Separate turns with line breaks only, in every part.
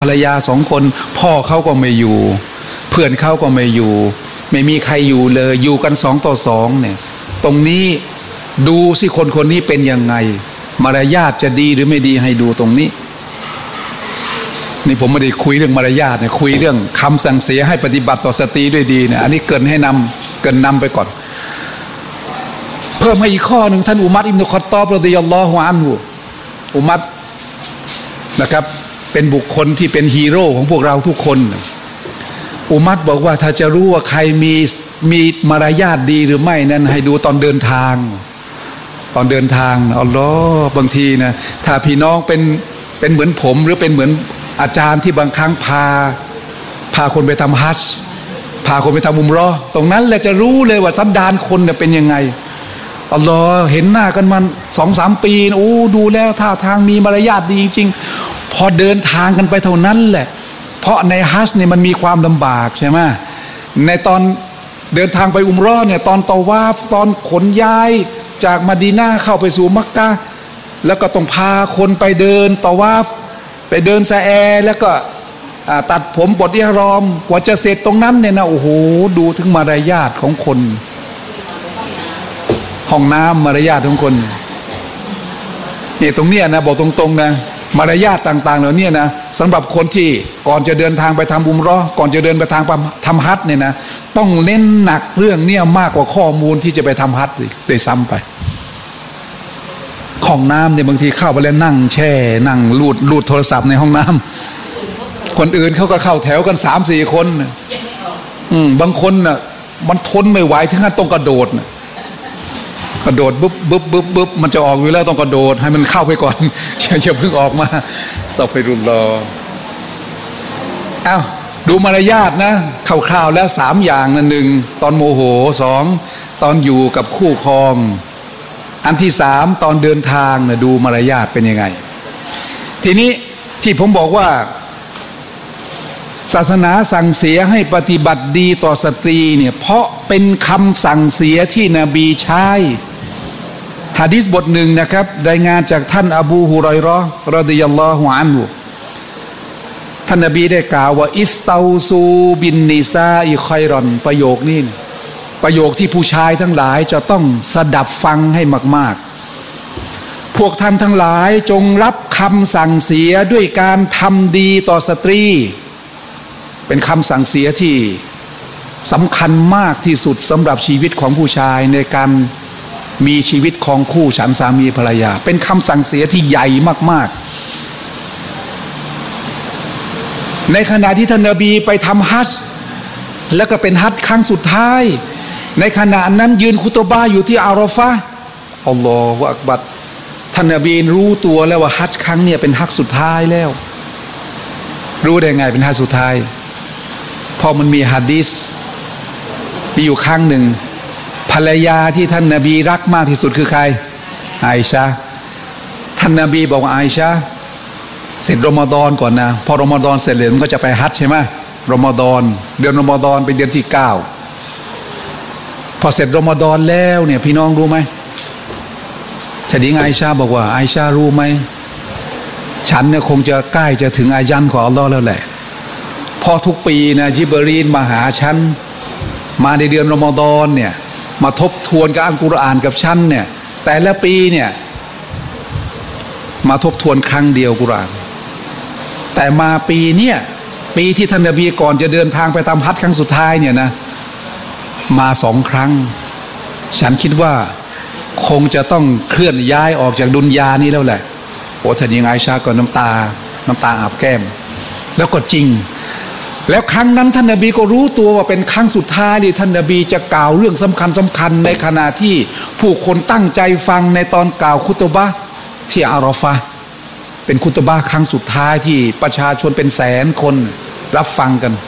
รรยา2 คนพ่อเขาก็ไม่อยู่เพื่อนเขาก็ไม่อยู่ไม่มีใครอยู่เลยอยู่กัน2 ต่อ 2เนี่ยตรงนี้ดูสิคนนี้เป็นยังไงมารยาทจะดีหรือไม่ดีให้ดูตรงนี้นี่ผมไม่ได้คุยเรื่องมารยาทเนี่ยคุยเรื่องคำสั่งเสียให้ปฏิบัติต่อสตรีด้วยดีเนี่ยอันนี้เกินนำไปก่อนเพิ่มให้อีกข้อหนึ่งท่านอุมัรอิบนุค็อฏฏอบรอฎิยัลลอฮุอันฮุอุมัรนะครับเป็นบุคคลที่เป็นฮีโร่ของพวกเราทุกคนอุมัรบอกว่าถ้าจะรู้ว่าใครมีมารยาทดีหรือไม่นั้นให้ดูตอนเดินทางอัลลอฮ์บางทีนะถ้าพี่น้องเป็นเหมือนผมหรือเป็นเหมือนอาจารย์ที่บางครั้งพาคนไปทำฮัจญ์พาคนไปทำอุมเราะห์ตรงนั้นแหละจะรู้เลยว่าสันดานคนเนี่ยเป็นยังไงอัลลอฮ์เห็นหน้ากันมา 2-3 ปีโอ้ดูแล้วท่าทางมีมารยาทดีจริงๆพอเดินทางกันไปเท่านั้นแหละเพราะในฮัจญ์เนี่ยมันมีความลำบากใช่ไหมในตอนเดินทางไปอุมเราะห์เนี่ยตอนตะวาฟตอนขนย้ายจากมะดีนะห์เข้าไปสู่มักกะฮ์แล้วก็ต้องพาคนไปเดินตะวาฟไปเดินซะแอแล้วก็ตัดผมปลดอิหรอมกว่าจะเสร็จตรงนั้นเนี่ยนะโอ้โหดูถึงมารยาทของคนห้องน้ำมารยาทของคนนี่ตรงเนี้ยนะบอกตรงๆนะมารยาทต่างๆเหล่านี้นะสำหรับคนที่ก่อนจะเดินทางไปทำอุมเราะห์ก่อนจะเดินไปทำฮัจญ์เนี่ยนะต้องเน้นหนักเรื่องเนี้ยมากกว่าข้อมูลที่จะไปทำฮัจญ์เลยซ้ำไปห้องน้ำเนี่ยบางทีเข้าไปแล้วนั่งแช่นั่งลูดโทรศัพท์ในห้องน้ำคนอื่นเขาก็เข้าแถวกัน 3-4 คนบางคนน่ะมันทนไม่ไหวถึงขั้นต้องกระโดดกระโดดบึ๊บมันจะออกอยู่แล้วต้องกระโดดให้มันเข้าไปก่อนอย่าเพิ่งออกมาซักฟิรุลลอฮ์อ้าวดูมารยาทนะคร่าวๆแล้ว3 อย่างนะ1ตอนโมโห2ตอนอยู่กับคู่ครองอันที่3ตอนเดินทางนะดูมารยาทเป็นยังไงทีนี้ที่ผมบอกว่าศาสนาสั่งเสียให้ปฏิบัติดีต่อสตรีเนี่ยเพราะเป็นคำสั่งเสียที่นบีใช้หะดีษบทหนึ่งนะครับรายงานจากท่านอบูฮุรอยเราะห์รอฎิยัลลอฮุอันฮุท่านนบีได้กล่าวว่าอิสตาซูบินนิซาอิคอยรอนประโยคนี้ประโยคที่ผู้ชายทั้งหลายจะต้องสดับฟังให้มากๆพวกท่านทั้งหลายจงรับคำสั่งเสียด้วยการทำดีต่อสตรีเป็นคำสั่งเสียที่สำคัญมากที่สุดสำหรับชีวิตของผู้ชายในการมีชีวิตของคู่ฉันสามีภรรยาเป็นคำสั่งเสียที่ใหญ่มากๆในขณะที่ท่านนบีไปทำฮัจญ์แล้วก็เป็นฮัจญ์ครั้งสุดท้ายในขณะนั้นยืนคุตบะห์อยู่ที่อาราฟะห์อัลลอฮฺอักบัรท่านนบีรู้ตัวแล้วว่าฮัจญ์ครั้งเนี่ยเป็นฮัจญ์สุดท้ายแล้วรู้ได้ไงเป็นฮัจญ์สุดท้ายพอมันมีหะดีษมีอยู่ครั้งหนึ่งภรรยาที่ท่านนบีรักมากที่สุดคือใครอาอิชะห์ท่านนบีบอกว่าอาอิชะห์เสร็จรอมฎอนก่อนนะพอรอมฎอนเสร็จเลยมันก็จะไปฮัจญ์ใช่ไหมรอมฎอนเดือนรอมฎอนเป็นเดือนที่9พอเสร็จรอมฎอนแล้วเนี่ยพี่น้องรู้ไหมท่านหญิงอาอิชะห์บอกว่าอาอิชะห์รู้ไหมฉันเนี่ยคงจะใกล้จะถึงอายันของอัลลอฮ์แล้วแหละพอทุกปีนะญิบรีลมาหาฉันมาในเดือนรอมฎอนเนี่ยมาทบทวนกับอัลกุรอานกับฉันเนี่ยแต่ละปีเนี่ยมาทบทวนครั้งเดียวกุรอานแต่มาปีเนี่ยปีที่ท่านนบีก่อนจะเดินทางไปทำฮัจญ์ครั้งสุดท้ายเนี่ยนะมา2 ครั้งฉันคิดว่าคงจะต้องเคลื่อนย้ายออกจากดุนยานี้แล้วแหละโอ้ท่านหญิงอาอิชะห์ก็น้ำตาอาบแก้มแล้วก็จริงแล้วครั้งนั้นท่านนบีก็รู้ตัวว่าเป็นครั้งสุดท้ายที่ท่านนบีจะกล่าวเรื่องสำคัญในขณะที่ผู้คนตั้งใจฟังในตอนกล่าวคุตบะห์ที่อาราฟะห์เป็นคุตบะห์ครั้งสุดท้ายที่ประชาชนเป็นแสนคนรับฟังกัน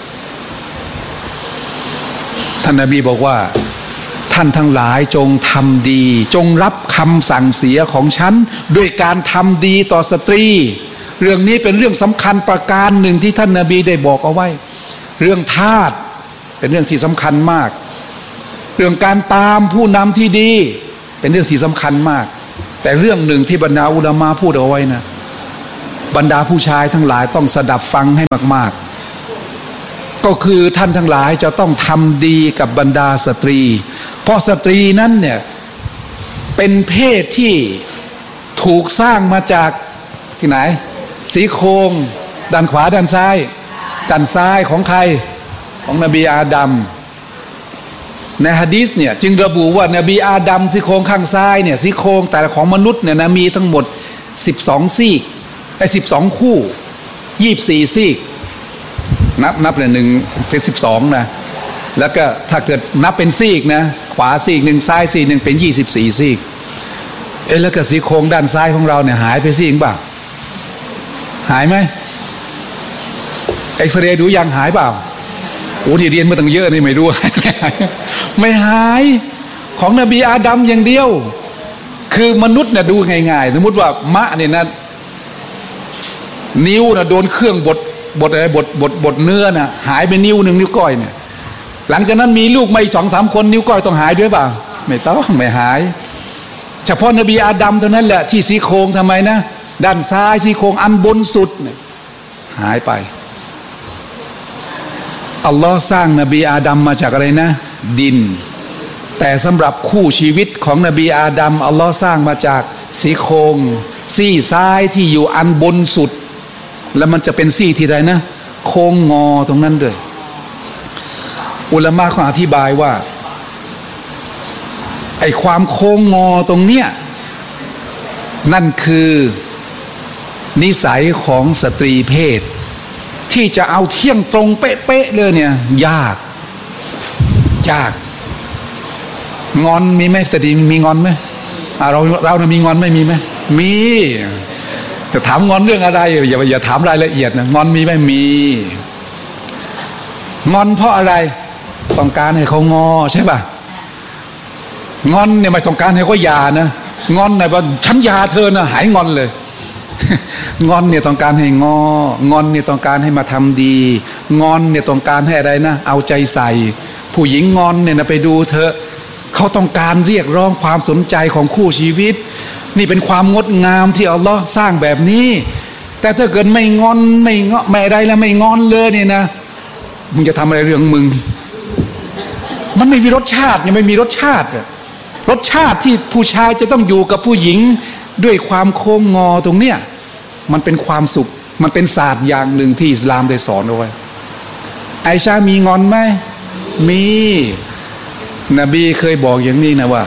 ท่านนบีบอกว่าท่านทั้งหลายจงทำดีจงรับคำสั่งเสียของฉันด้วยการทำดีต่อสตรีเรื่องนี้เป็นเรื่องสำคัญประการหนึ่งที่ท่านนบีได้บอกเอาไว้เรื่องทาสเป็นเรื่องที่สำคัญมากเรื่องการตามผู้นำที่ดีเป็นเรื่องที่สำคัญมากแต่เรื่องหนึ่งที่บรรดาอุลามะพูดเอาไว้นะบรรดาผู้ชายทั้งหลายต้องสดับฟังให้มากๆก็คือท่านทั้งหลายจะต้องทำดีกับบรรดาสตรีเพราะสตรีนั้นเนี่ยเป็นเพศที่ถูกสร้างมาจากที่ไหนสีโครงด้านขวาด้านซ้ายของใครของนบีอาดัมในหะดีษเนี่ยจึงระบุว่านบีอาดัมซี่โครงข้างซ้ายเนี่ยซี่โครงแต่ของมนุษย์เนี่ยนะมีทั้งหมด12ซี่12คู่24ซี่นับเลย1เป็น12นะแล้วก็ถ้าเกิดนับเป็นซี่นะขวาซี่หนึ่งซ้ายซี่หนึ่งเป็น24ซี่แล้วก็ซี่โครงด้านซ้ายของเราเนี่ยหายไปซี่บ้างหายไหมเอ็กซเรย์ดูยังหายเปล่าโอ้ที่เรียนมาตั้งเยอะนี่ไม่รู้ไม่หายของนบีอาดัมอย่างเดียวคือมนุษย์เนี่ยดูง่ายๆสมมติว่ามะเนี่ยนะนิ้วนะโดนเครื่องบดอะไรบดเนื้อนะหายไปนิ้วหนึ่งนิ้วก้อยเนี่ยหลังจากนั้นมีลูกไม่2-3คนนิ้วก้อยต้องหายด้วยเปล่าไม่ต้องไม่หายเฉพาะนบีอาดัมเท่านั้นแหละที่ซี่โครงทำไมนะด้านซ้ายซี่โครงอันบนสุดเนี่ยหายไปอัลลอฮ์สร้างนบีอาดัมมาจากอะไรนะดินแต่สำหรับคู่ชีวิตของนบีอาดัมอัลลอฮ์สร้างมาจากซี่โครงซี่ซ้ายที่อยู่อันบนสุดแล้วมันจะเป็นซี่ที่ใดนะโค้งงอตรงนั้นด้วยอุลามะเขาอธิบายว่าไอ้ความโค้งงอตรงเนี้ยนั่นคือนิสัยของสตรีเพศที่จะเอาเที่ยงตรงเป๊ะๆเลยเนี่ยยากงอนมีไหมสตรีมีงอนไหมเรามีงอนไม่มีไหมมีแต่ถามงอนเรื่องอะไรอย่าถามรายละเอียดนะงอนมีไหมมีงอนเพราะอะไรต้องการให้เขางอใช่ป่ะงอนเนี่ยไม่ต้องการให้เขาหย่านะงอนไหนว่าฉันหย่าเธอนะหายงอนเลยงอนเนี่ยต้องการให้งอนเนี่ยต้องการให้มาทำดีงอนเนี่ยต้องการให้อะไรนะเอาใจใส่ผู้หญิงงอนเนี่ยนะไปดูเธอเขาต้องการเรียกร้องความสนใจของคู่ชีวิตนี่เป็นความงดงามที่อัลลอฮ์สร้างแบบนี้แต่ถ้าเกิดไม่งอนไม่อะไรแล้วไม่งอนเลยเนี่ยนะมึงจะทำอะไรเรื่องมึงมันไม่มีรสชาติยังไม่มีรสชาติที่ผู้ชายจะต้องอยู่กับผู้หญิงด้วยความโค้งงอตรงเนี้ยมันเป็นความสุขมันเป็นศาสตร์อย่างหนึ่งที่อิสลามได้สอนเอาไว้ไอชามีงอนไหมมีนบีเคยบอกอย่างนี้นะว่า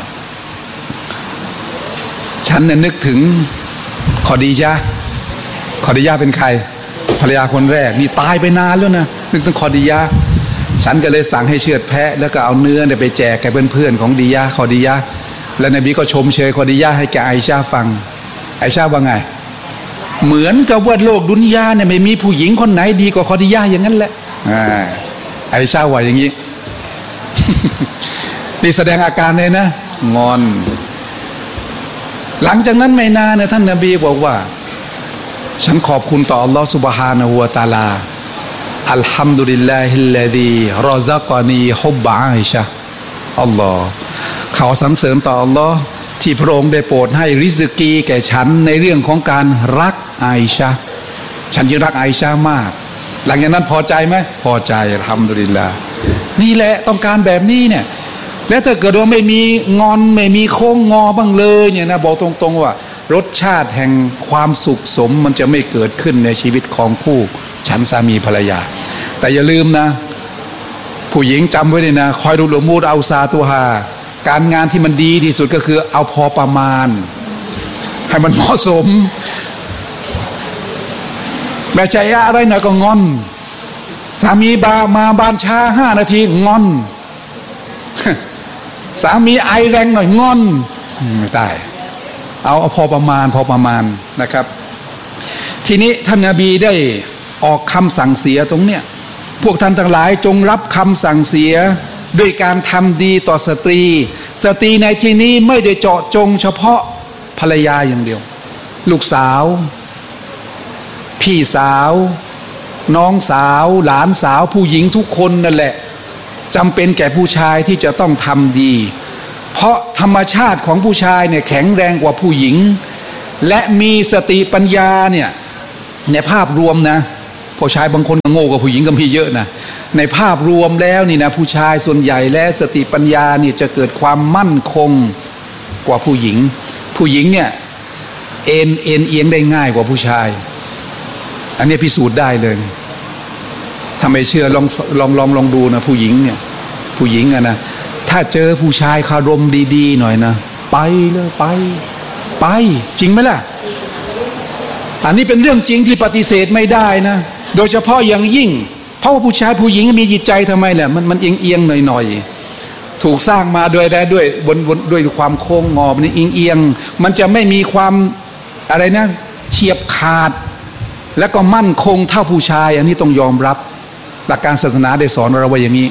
ฉันเนี่ยนึกถึงขอดียะเป็นใครภรรยาคนแรกนี่ตายไปนานแล้วนะนึกถึงขอดียะฉันก็เลยสั่งให้เชือดแพะแล้วก็เอาเนื้อเนี่ยไปแจกแก่เพื่อนๆของดียะขอดียะแล้วนบีก็ชมเชยขอดียะให้แกไอชาฟังไอชาว่าไงเหมือนกับว่าโลกดุนยาเนี่ยไม่มีผู้หญิงคนไหนดีกว่าขอดียะอย่างนั้นแหละไอชาว่าอย่างนี้ นี่แสดงอาการเลยนะงอนหลังจากนั้นไม่นานนะท่านนบีบอกว่าฉันขอบคุณต่ออัลลอฮฺซุบฮานะฮูวะตะอาลาอัลฮัมดุลิลลาฮิลลาดีรอซักอนีฮุบบะอาอิชะอัลลอฮ์เขาสรรเสริญต่ออัลลอฮ์ที่พระองค์ได้โปรดให้ริซกีแก่ฉันในเรื่องของการรักอาอิชะฉันจึงรักอาอิชะมากหลังจากนั้นพอใจไหมพอใจอัลฮัมดุลิลลาห์นี่แหละต้องการแบบนี้เนี่ยแล้วถ้าเกิดว่าไม่มีงอนไม่มีโค้งงอบ้างเลยเนี่ยนะบอกตรงๆว่ารสชาติแห่งความสุขสมมันจะไม่เกิดขึ้นในชีวิตของคู่ฉันสามีภรรยาแต่อย่าลืมนะผู้หญิงจำไว้เลยนะคอยดูละมูดเอาซาตัวหาการงานที่มันดีที่สุดก็คือเอาพอประมาณให้มันเหมาะสมแม่ใจอะไรหน่อยก็งอนสามีมาบ้านช้า5 นาทีงอนสามีไอแรงหน่อยงอนไม่ได้เอาพอประมาณนะครับทีนี้ท่านนบีได้ออกคำสั่งเสียตรงเนี้ยพวกท่านทั้งหลายจงรับคำสั่งเสียด้วยการทำดีต่อสตรีในที่นี้ไม่ได้เจาะจงเฉพาะภรรยาอย่างเดียวลูกสาวพี่สาวน้องสาวหลานสาวผู้หญิงทุกคนนั่นแหละจำเป็นแก่ผู้ชายที่จะต้องทำดีเพราะธรรมชาติของผู้ชายเนี่ยแข็งแรงกว่าผู้หญิงและมีสติปัญญาเนี่ยในภาพรวมนะผู้ชายบางคนโง่กว่าผู้หญิงก็มีเยอะนะในภาพรวมแล้วนี่นะผู้ชายส่วนใหญ่และสติปัญญาเนี่ยจะเกิดความมั่นคงกว่าผู้หญิงผู้หญิงเนี่ยเอียงได้ง่ายกว่าผู้ชายอันนี้พิสูจน์ได้เลยถ้าไม่เชื่อลองดูนะผู้หญิงเนี่ยผู้หญิงอะนะถ้าเจอผู้ชายคารมดีๆหน่อยนะไปเลยไปจริงไหมล่ะอันนี้เป็นเรื่องจริงที่ปฏิเสธไม่ได้นะโดยเฉพาะอย่างยิ่งเพราะว่าผู้ชายผู้หญิงมีจิตใจทำไมแหละมันเอียงหน่อยถูกสร้างมาด้วยด้วยความโค้งงอมันเอียงมันจะไม่มีความอะไรนะเฉียบขาดและก็มั่นคงเท่าผู้ชายอันนี้ต้องยอมรับหลักการศาสนาได้สอนเราไว้อย่างนี้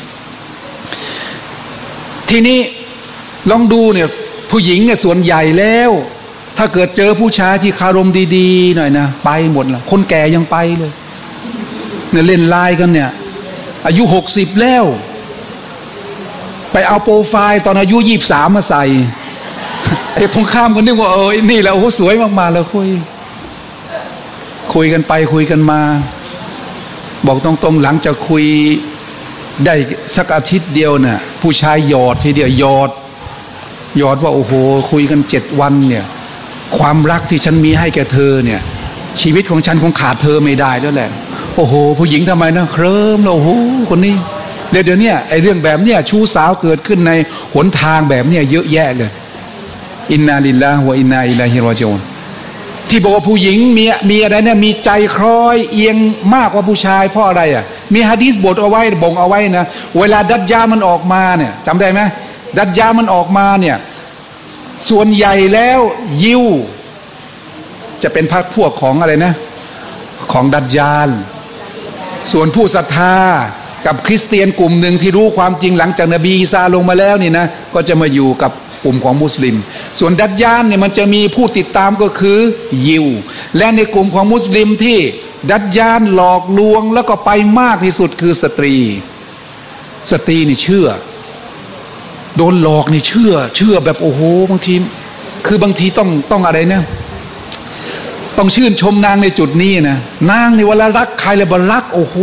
ทีนี้ลองดูเนี่ยผู้หญิงเนี่ยส่วนใหญ่แล้วถ้าเกิดเจอผู้ชายที่คารมดีๆหน่อยนะไปหมดละคนแก่ยังไปเลยเนี่ยเล่นไลน์กันเนี่ยอายุ60แล้วไปเอาโปรไฟล์ตอนอายุ23มาใส่ไอ้ตรงข้ามกันนึกว่านี่แหละโอ้สวยมากๆแล้วคุยกันไปคุยกันมาบอกตรงๆหลังจากคุยได้สักอาทิตย์เดียวเนี่ยผู้ชายหยอดทีเดียวหยอดว่าโอ้โหคุยกัน7 วันเนี่ยความรักที่ฉันมีให้แกเธอเนี่ยชีวิตของฉันคงขาดเธอไม่ได้แล้วแหละโอ้โหผู้หญิงทำไมนะเคลิ้มแล้วโอ้โหคนนี้เดี๋ยวนี้ไอ้เรื่องแบบเนี้ยชู้สาวเกิดขึ้นในหนทางแบบเนี้ยเยอะแยะเลยอินนาลิลลาฮิวะอินนาอิลัยฮิรอญิอูนที่บอกว่าผู้หญิงมีอะไรเนี่ยมีใจคล้อยเอียงมากกว่าผู้ชายเพราะอะไรอ่ะมีหะดีษบทเอาไว้บ่งเอาไว้นะเวลาดัจญาลมันออกมาเนี่ยจำได้ไหมดัจญาลมันออกมาเนี่ยส่วนใหญ่แล้วยิวจะเป็นพรรคพวกของอะไรนะของดัจญาลส่วนผู้ศรัทธากับคริสเตียนกลุ่มหนึ่งที่รู้ความจริงหลังจากนบีอีสาลงมาแล้วนี่นะก็จะมาอยู่กับกลุ่มของมุสลิมส่วนดัจญาลเนี่ยมันจะมีผู้ติดตามก็คือยิวและในกลุ่มของมุสลิมที่ดัจญาลหลอกลวงแล้วก็ไปมากที่สุดคือสตรีนี่เชื่อโดนหลอกนี่เชื่อแบบโอ้โหบางทีคือบางทีต้องอะไรเนี่ยต้องชื่นชมนางในจุดนี้นะนางนี่เวลารักใครเลยบรักโอ้โห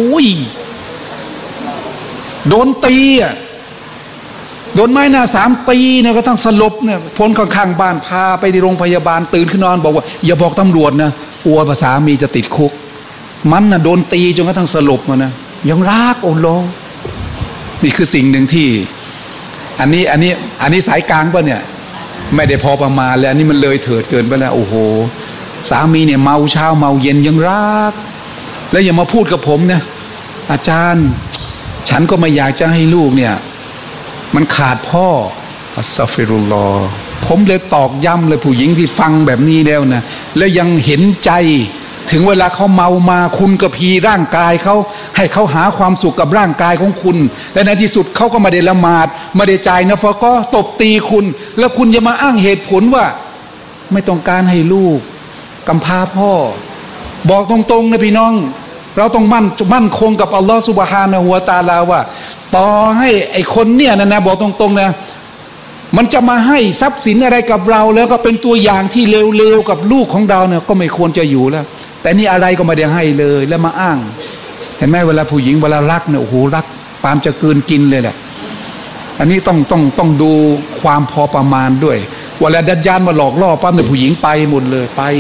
โดนตีอ่ะโดนไม้หน้า3 ตีเนี่ยก็ต้องสลบเนี่ยพ้นข้างๆบ้านพาไปที่โรงพยาบาลตื่นขึ้นนอนบอกว่าอย่าบอกตำรวจนะกลัวภาษามีจะติดคุกมันน่ะโดนตีจนกระทั่งสลบมานะยังรักโอ้โหนี่คือสิ่งหนึ่งที่อันนี้สายกลางป่ะเนี่ยไม่ได้พอประมาณเลยอันนี้มันเลยเถิดเกินไปแล้วโอ้โหสามีเนี่ยเมาเช้าเมาเย็นยังรักแล้วอย่ามาพูดกับผมเนี่ยอาจารย์ฉันก็ไม่อยากจะให้ลูกเนี่ยมันขาดพ่ออัสซาฟิรุลลอฮ์ผมเลยตอกย้ำเลยผู้หญิงที่ฟังแบบนี้แล้วนะแล้วยังเห็นใจถึงเวลาเขาเมามาคุณกระพีร่างกายเขาให้เขาหาความสุขกับร่างกายของคุณและในที่สุดเขาก็ไม่ได้ละหมาดไม่ได้จ่ายนะฟะก็ตบตีคุณแล้วคุณจะมาอ้างเหตุผลว่าไม่ต้องการให้ลูกกำพร้าพ่อบอกตรงๆนะพี่น้องเราต้องมั่นคงกับอัลลอฮฺซุบฮานะฮูวะตะอาลาว่าต่อให้ไอ้คนเนี่ยนะบอกตรงๆนะมันจะมาให้ทรัพย์สินอะไรกับเราแล้วก็เป็นตัวอย่างที่เลวๆกับลูกของเราเนี่ยก็ไม่ควรจะอยู่แล้วแต่นี่อะไรก็ไม่ได้ให้เลยแล้วมาอ้างเห็นไหมเวลาผู้หญิงเวลารักเนี่ยโอ้โหรักปานจะเกินกินเลยแหละอันนี้ต้องดูความพอประมาณด้วยเวลาดัจญาลมาหลอกล่อปั๊มเนี่ยผู้หญิงไปหมดเลยไป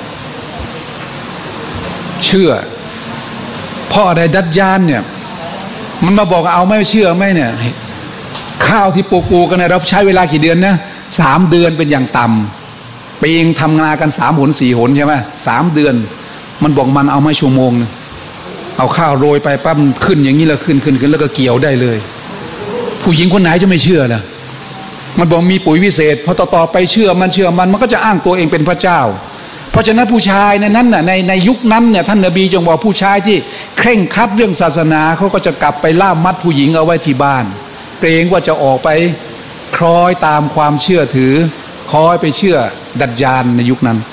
เชื่อพ่อใดดัจญาลเนี่ยมันมาบอกเอาไม่เชื่อไม่เนี่ยข้าวที่ปลูกกันเนี่ยเราใช้เวลากี่เดือนนะ3 เดือนเป็นอย่างต่ำปีงทำงานกัน3 หน 4 หนใช่ไหม3 เดือนมันบอกมันเอาไม่ชั่วโมงนึงเอาข้าวโรยไปปั๊มขึ้นอย่างนี้แล้วขึ้นแล้วก็เกี่ยวได้เลยผู้หญิงคนไหนจะไม่เชื่อล่ะมันบอกมีปุ๋ยวิเศษพอต่อไปเชื่อมันก็จะอ้างตัวเองเป็นพระเจ้าเพราะฉะนั้นผู้ชายในนั้นน่ะในยุคนั้นเนี่ยท่านนบีจึงบอกผู้ชายที่เคร่งครัดเรื่องศาสนาเขาก็จะกลับไปล่ามมัดผู้หญิงเอาไว้ที่บ้านเกรงว่าจะออกไปคล้อยตามความเชื่อถือคล้อยไปเชื่อดัจญาลในยุคนั้น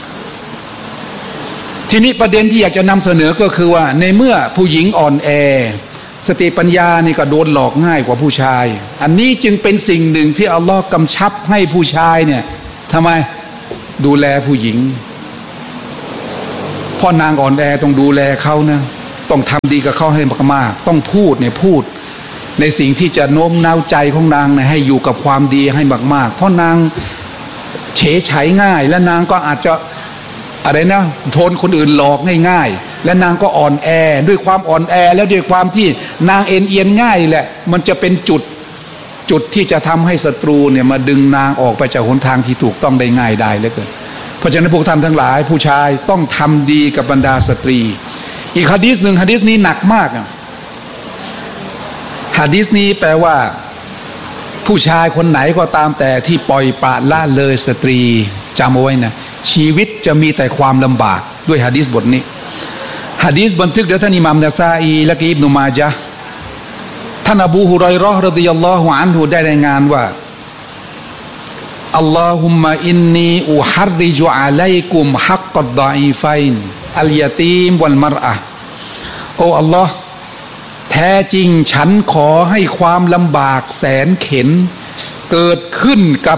ทีนี้ประเด็นที่อยากจะนำเสนอก็คือว่าในเมื่อผู้หญิงอ่อนแอสติปัญญานี่ก็โดนหลอกง่ายกว่าผู้ชายอันนี้จึงเป็นสิ่งหนึ่งที่อัลลอฮ์กำชับให้ผู้ชายเนี่ยทำไมดูแลผู้หญิงพ่อนางอ่อนแอต้องดูแลเขานะต้องทำดีกับเขาให้มากๆต้องพูดในสิ่งที่จะโน้มน้าวใจของนางนะให้อยู่กับความดีให้มากๆเพราะนางเฉยเฉยง่ายและนางก็อาจจะอะไรนะทนคนอื่นหลอกง่ายๆและนางก็อ่อนแอด้วยความอ่อนแอแล้วด้วยความที่นางเอียงง่ายแหละมันจะเป็นจุดที่จะทำให้ศัตรูเนี่ยมาดึงนางออกไปจากหนทางที่ถูกต้องได้ง่ายได้เหลือเกินเพราะฉะนั้นพวกท่านทั้งหลายผู้ชายต้องทำดีกับบรรดาสตรีอีกหะดีษหนึ่งหะดีษนี้หนักมากหะดีษนี้แปลว่าผู้ชายคนไหนก็ตามแต่ที่ปล่อยปละละเลยสตรีจำเอาไว้นะชีวิตจะมีแต่ความลำบากด้วยหะดีษบทนี้หะดีษบันทึกโดยท่านอิหม่ามนะซาอีและก็อิบนุมาญะห์ท่านอบูฮุรอยเราะห์รอฎิยัลลอฮุอันฮุได้รายงานว่าอัลลอฮุมมะอินนีอุฮัรริจุอะลัยกุมฮักกัดฎออีฟัยน์อัลยะตีมวัลมัรอะห์โอ้อัลลอฮ์แท้จริงฉันขอให้ความลำบากแสนเข็ญเกิดขึ้นกับ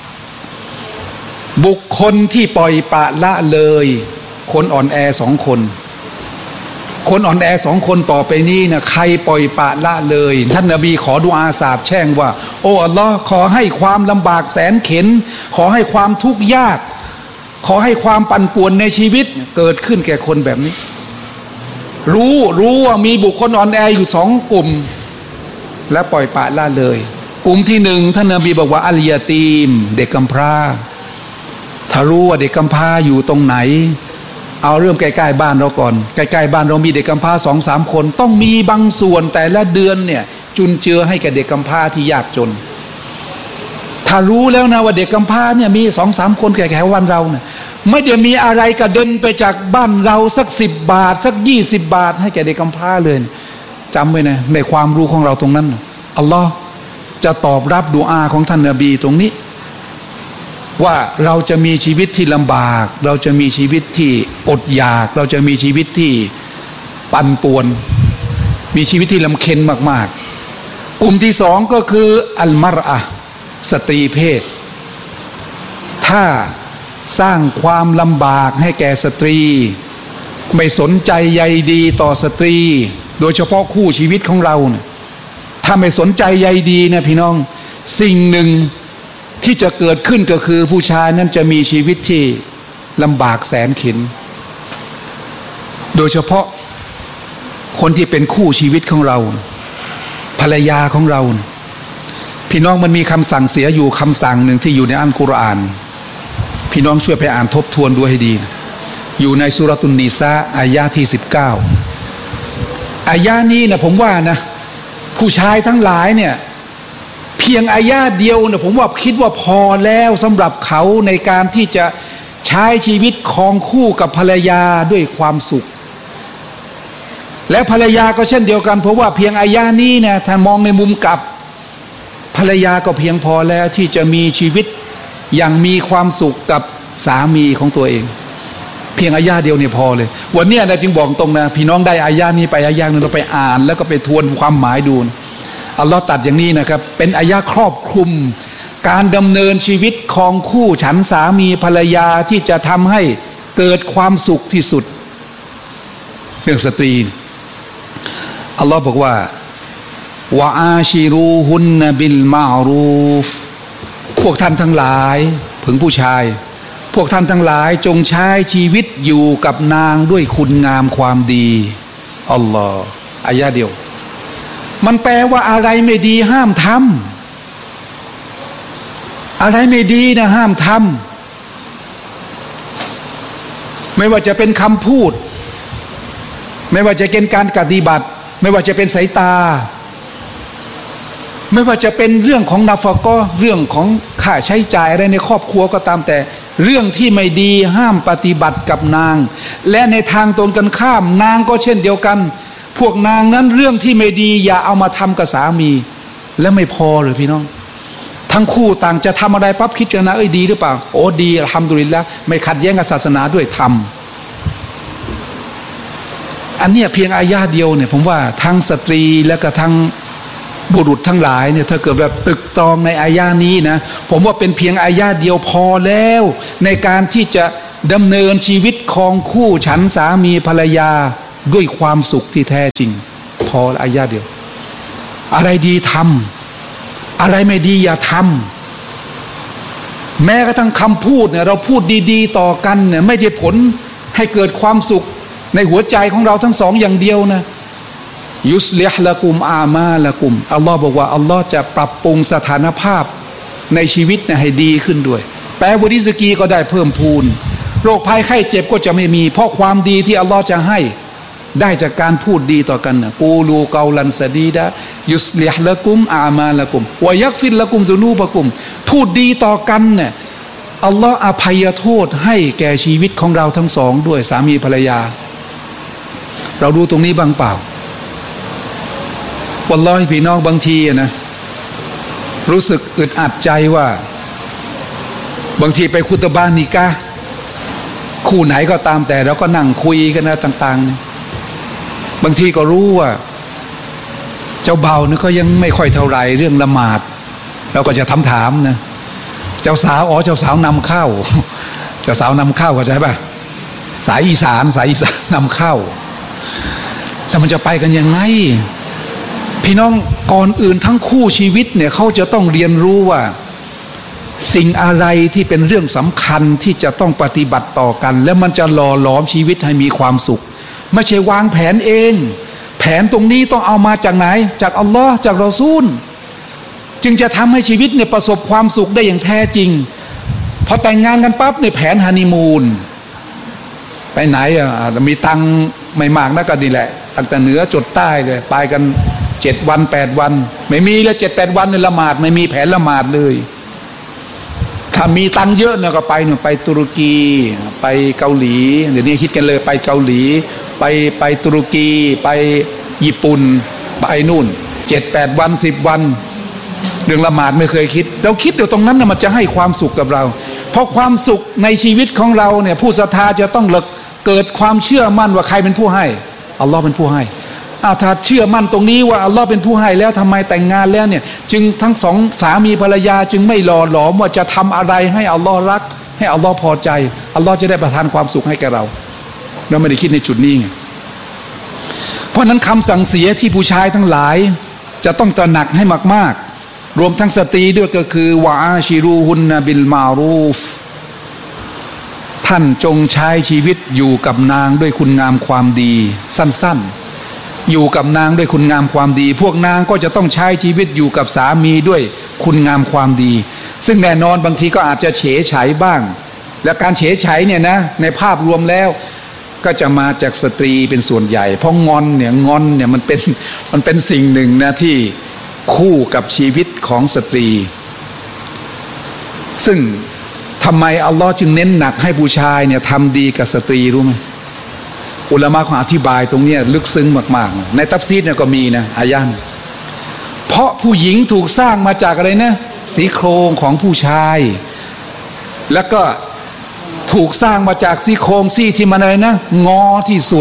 บุคคลที่ปล่อยปละละเลยคนอ่อนแอสองคนอ่อนแอสองคนต่อไปนี้นะใครปล่อยปละละเลยท่านนบีขอดุอาสาบแช่งว่าโอ้อัลลอฮ์ขอให้ความลำบากแสนเข็ญขอให้ความทุกข์ยากขอให้ความปั่นป่วนในชีวิตเกิดขึ้นแก่คนแบบนี้รู้ว่ามีบุคคลอ่อนแออยู่สองกลุ่มและปล่อยปละละเลยกลุ่มที่หนึ่งท่านนบีบอกว่าอัลยาตีมเด็กกำพร้าถ้ารู้ว่าเด็กกำพร้าอยู่ตรงไหนเอาเรื่องใกล้ๆบ้านเราก่อนใกล้ๆบ้านเรามีเด็กกำพร้า 2-3 คนต้องมีบางส่วนแต่ละเดือนเนี่ยจุนเจือให้แก่เด็กกำพร้าที่ยากจนถ้ารู้แล้วนะว่าเด็กกำพร้าเนี่ยมี 2-3 คนแก่ๆวันเราเนี่ยไม่ได้มีอะไรกระเด็นไปจากบ้านเราสัก10 บาทสัก20 บาทให้แก่เด็กกำพร้าเลยจำไว้นะในความรู้ของเราตรงนั้นอัลลอฮ์จะตอบรับดุอาของท่านนบีตรงนี้ว่าเราจะมีชีวิตที่ลำบากเราจะมีชีวิตที่อดอยากเราจะมีชีวิตที่ปั่นป่วนมีชีวิตที่ลำเค็ญมากๆกลุ่มที่สองก็คืออัลมัรอะห์สตรีเพศถ้าสร้างความลำบากให้แก่สตรีไม่สนใจใยดีต่อสตรีโดยเฉพาะคู่ชีวิตของเราเนี่ยถ้าไม่สนใจใยดีนะพี่น้องสิ่งหนึ่งที่จะเกิดขึ้นก็คือผู้ชายนั้นจะมีชีวิตที่ลำบากแสนเข็ญโดยเฉพาะคนที่เป็นคู่ชีวิตของเราภรรยาของเราพี่น้องมันมีคำสั่งเสียอยู่คำสั่งหนึ่งที่อยู่ในอัลกุรอานพี่น้องช่วยไปอ่านทบทวนดูให้ดีอยู่ในซูเราะตุนนิสาอายะห์ที่19อายะห์นี้นะผมว่านะผู้ชายทั้งหลายเนี่ยเพียงอายะห์เดียวเนี่ยผมว่าคิดว่าพอแล้วสำหรับเขาในการที่จะใช้ชีวิตครองคู่กับภรรยาด้วยความสุขและภรรยาก็เช่นเดียวกันเพราะว่าเพียงอายะห์นี้เนี่ยถ้ามองในมุมกลับภรรยาก็เพียงพอแล้วที่จะมีชีวิตอย่างมีความสุขกับสามีของตัวเองเพียงอายะห์เดียวเนี่ยพอเลยวันนี้นะจึงบอกตรงนะพี่น้องได้อายะห์นี้ไปอายะห์นึงเราไปอ่านแล้วก็ไปทวนความหมายดูอัลลอฮ์ตัดอย่างนี้นะครับเป็นอายะห์ครอบคลุมการดำเนินชีวิตของคู่ฉันสามีภรรยาที่จะทำให้เกิดความสุขที่สุดเรื่องสตรีอัลลอฮ์บอกว่าวะอาชิรูฮุนนบิลมารูฟพวกท่านทั้งหลายถึงผู้ชายพวกท่านทั้งหลายจงใช้ชีวิตอยู่กับนางด้วยคุณงามความดีอัลลอฮ์อายะห์เดียวมันแปลว่าอะไรไม่ดีห้ามทำอะไรไม่ดีนะห้ามทำไม่ว่าจะเป็นคำพูดไม่ว่าจะเป็นการปฏิบัติไม่ว่าจะเป็นสายตาไม่ว่าจะเป็นเรื่องของนาฟะกอเรื่องของค่าใช้จ่ายอะไรในครอบครัวก็ตามแต่เรื่องที่ไม่ดีห้ามปฏิบัติกับนางและในทางตรงกันข้ามนางก็เช่นเดียวกันพวกนางนั้นเรื่องที่ไม่ดีอย่าเอามาทำกับสามีและไม่พอเลยพี่น้องทั้งคู่ต่างจะทำอะไรปั๊บคิดกันนะดีหรือเปล่าโอ้ดีอัลฮัมดุลิลละห์ไม่ขัดแย้งกับศาสนาด้วยทำอันนี้เพียงอายะห์เดียวเนี่ยผมว่าทั้งสตรีและก็ทั้งบุรุษทั้งหลายเนี่ยถ้าเกิดแบบตึกตรองในอายะห์นี้นะผมว่าเป็นเพียงอายะห์เดียวพอแล้วในการที่จะดำเนินชีวิตครองคู่ฉันสามีภรรยาด้วยความสุขที่แท้จริงพออายะเดียวอะไรดีทำอะไรไม่ดีอย่าทำแม้กระทั่งคำพูดเนี่ยเราพูดดีๆต่อกันเนี่ยไม่ใช่ผลให้เกิดความสุขในหัวใจของเราทั้งสองอย่างเดียวนะยุสลิฮ์ละกุมอามาละกุมอัลลอฮ์บอกว่าอัลลอฮ์จะปรับปรุงสถานภาพในชีวิตเนี่ยให้ดีขึ้นด้วยแปลว่าริสกีก็ได้เพิ่มพูนโรคภัยไข้เจ็บก็จะไม่มีเพราะความดีที่อัลลอฮ์จะให้ได้จากการพูดดีต่อกันนะกูลูกาลันซะดีดะยุสลิฮ์ละกุมอามาละกุมวะยักฟิรละกุมซุนูบะกุมพูดดีต่อกันเนี่ยอัลลอฮ์อภัยโทษให้แก่ชีวิตของเราทั้งสองด้วยสามีภรรยาเราดูตรงนี้บ้างเปล่าวัลลอฮิพี่น้องบางทีนะรู้สึกอึดอัดใจว่าบางทีไปคุตบะนิกะห์คู่ไหนก็ตามแต่เราก็นั่งคุยกันนะต่างๆบางทีก็รู้ว่าเจ้าเบาเนี่ยก็ยังไม่ค่อยเท่าไหร่เรื่องละหมาดเราก็จะถามนะเจ้าสาวเจ้าสาวนำเข้าเจ้าสาวนำเข้าเข้าใจป่ะสายอีสานนำเข้าแล้วมันจะไปกันยังไงพี่น้องก่อนอื่นทั้งคู่ชีวิตเนี่ยเขาจะต้องเรียนรู้ว่าสิ่งอะไรที่เป็นเรื่องสำคัญที่จะต้องปฏิบัติต่อกันแล้วมันจะหล่อหลอมชีวิตให้มีความสุขไม่ใช่วางแผนเองแผนตรงนี้ต้องเอามาจากไหนจากอัลลอฮ์จากรอซูลจึงจะทำให้ชีวิตเนี่ยประสบความสุขได้อย่างแท้จริงพอแต่งงานกันปั๊บเนี่ยแผนฮันนีมูนไปไหนมีตังไม่มากนะก็ดีแหละตั้งแต่เหนือจดใต้เลยไปกัน7 วัน8 วันไม่มีแล้ว7-8 วันเนี่ยละหมาดไม่มีแผนละหมาดเลยถ้ามีตังเยอะเนี่ยก็ไปตุรกีไปเกาหลีเดี๋ยวนี้คิดกันเลยไปเกาหลีไปตุรกีไปญี่ปุ่นไปนู่น7-8 วัน10 วันเรื่องละหมาดไม่เคยคิดเราคิดเดี๋ยวตรงนั้นน่ะมันจะให้ความสุขกับเราเพราะความสุขในชีวิตของเราเนี่ยผู้ศรัทธาจะต้องเกิดความเชื่อมั่นว่าใครเป็นผู้ให้อัลลอฮ์เป็นผู้ให้ถ้าเชื่อมั่นตรงนี้ว่าอัลลอฮ์เป็นผู้ให้แล้วทำไมแต่งงานแล้วเนี่ยจึงทั้งสองสามีภรรยาจึงไม่หล่อหลอมว่าจะทำอะไรให้อัลลอฮ์รักให้อัลลอฮ์พอใจอัลลอฮ์จะได้ประทานความสุขให้แก่เราไม่ได้คิดในจุดนี้ไงเพราะนั้นคำสั่งเสียที่ผู้ชายทั้งหลายจะต้องตระหนักให้มากๆรวมทั้งสตรีด้วยก็คือวะอาชิรูฮุนนะบิลมารูฟท่านจงใช้ชีวิตอยู่กับนางด้วยคุณงามความดีสั้นๆอยู่กับนางด้วยคุณงามความดีพวกนางก็จะต้องใช้ชีวิตอยู่กับสามีด้วยคุณงามความดีซึ่งแน่นอนบางทีก็อาจจะเฉยเฉยบ้างและการเฉยเฉยเนี่ยนะในภาพรวมแล้วก็จะมาจากสตรีเป็นส่วนใหญ่เพราะงอนเนี่ยมันเป็นสิ่งหนึ่งนะที่คู่กับชีวิตของสตรีซึ่งทำไมอัลลอฮ์จึงเน้นหนักให้ผู้ชายเนี่ยทำดีกับสตรีรู้ไหมอุลามะเขาอธิบายตรงนี้ลึกซึ้งมากๆในตัฟซีรเนี่ยก็มีนะอายะห์เพราะผู้หญิงถูกสร้างมาจากอะไรนะซี่โครงของผู้ชายแล้วก็ถูกสร้างมาจากซี่โครงซี่ที่มันอะไรนะงอที่สุด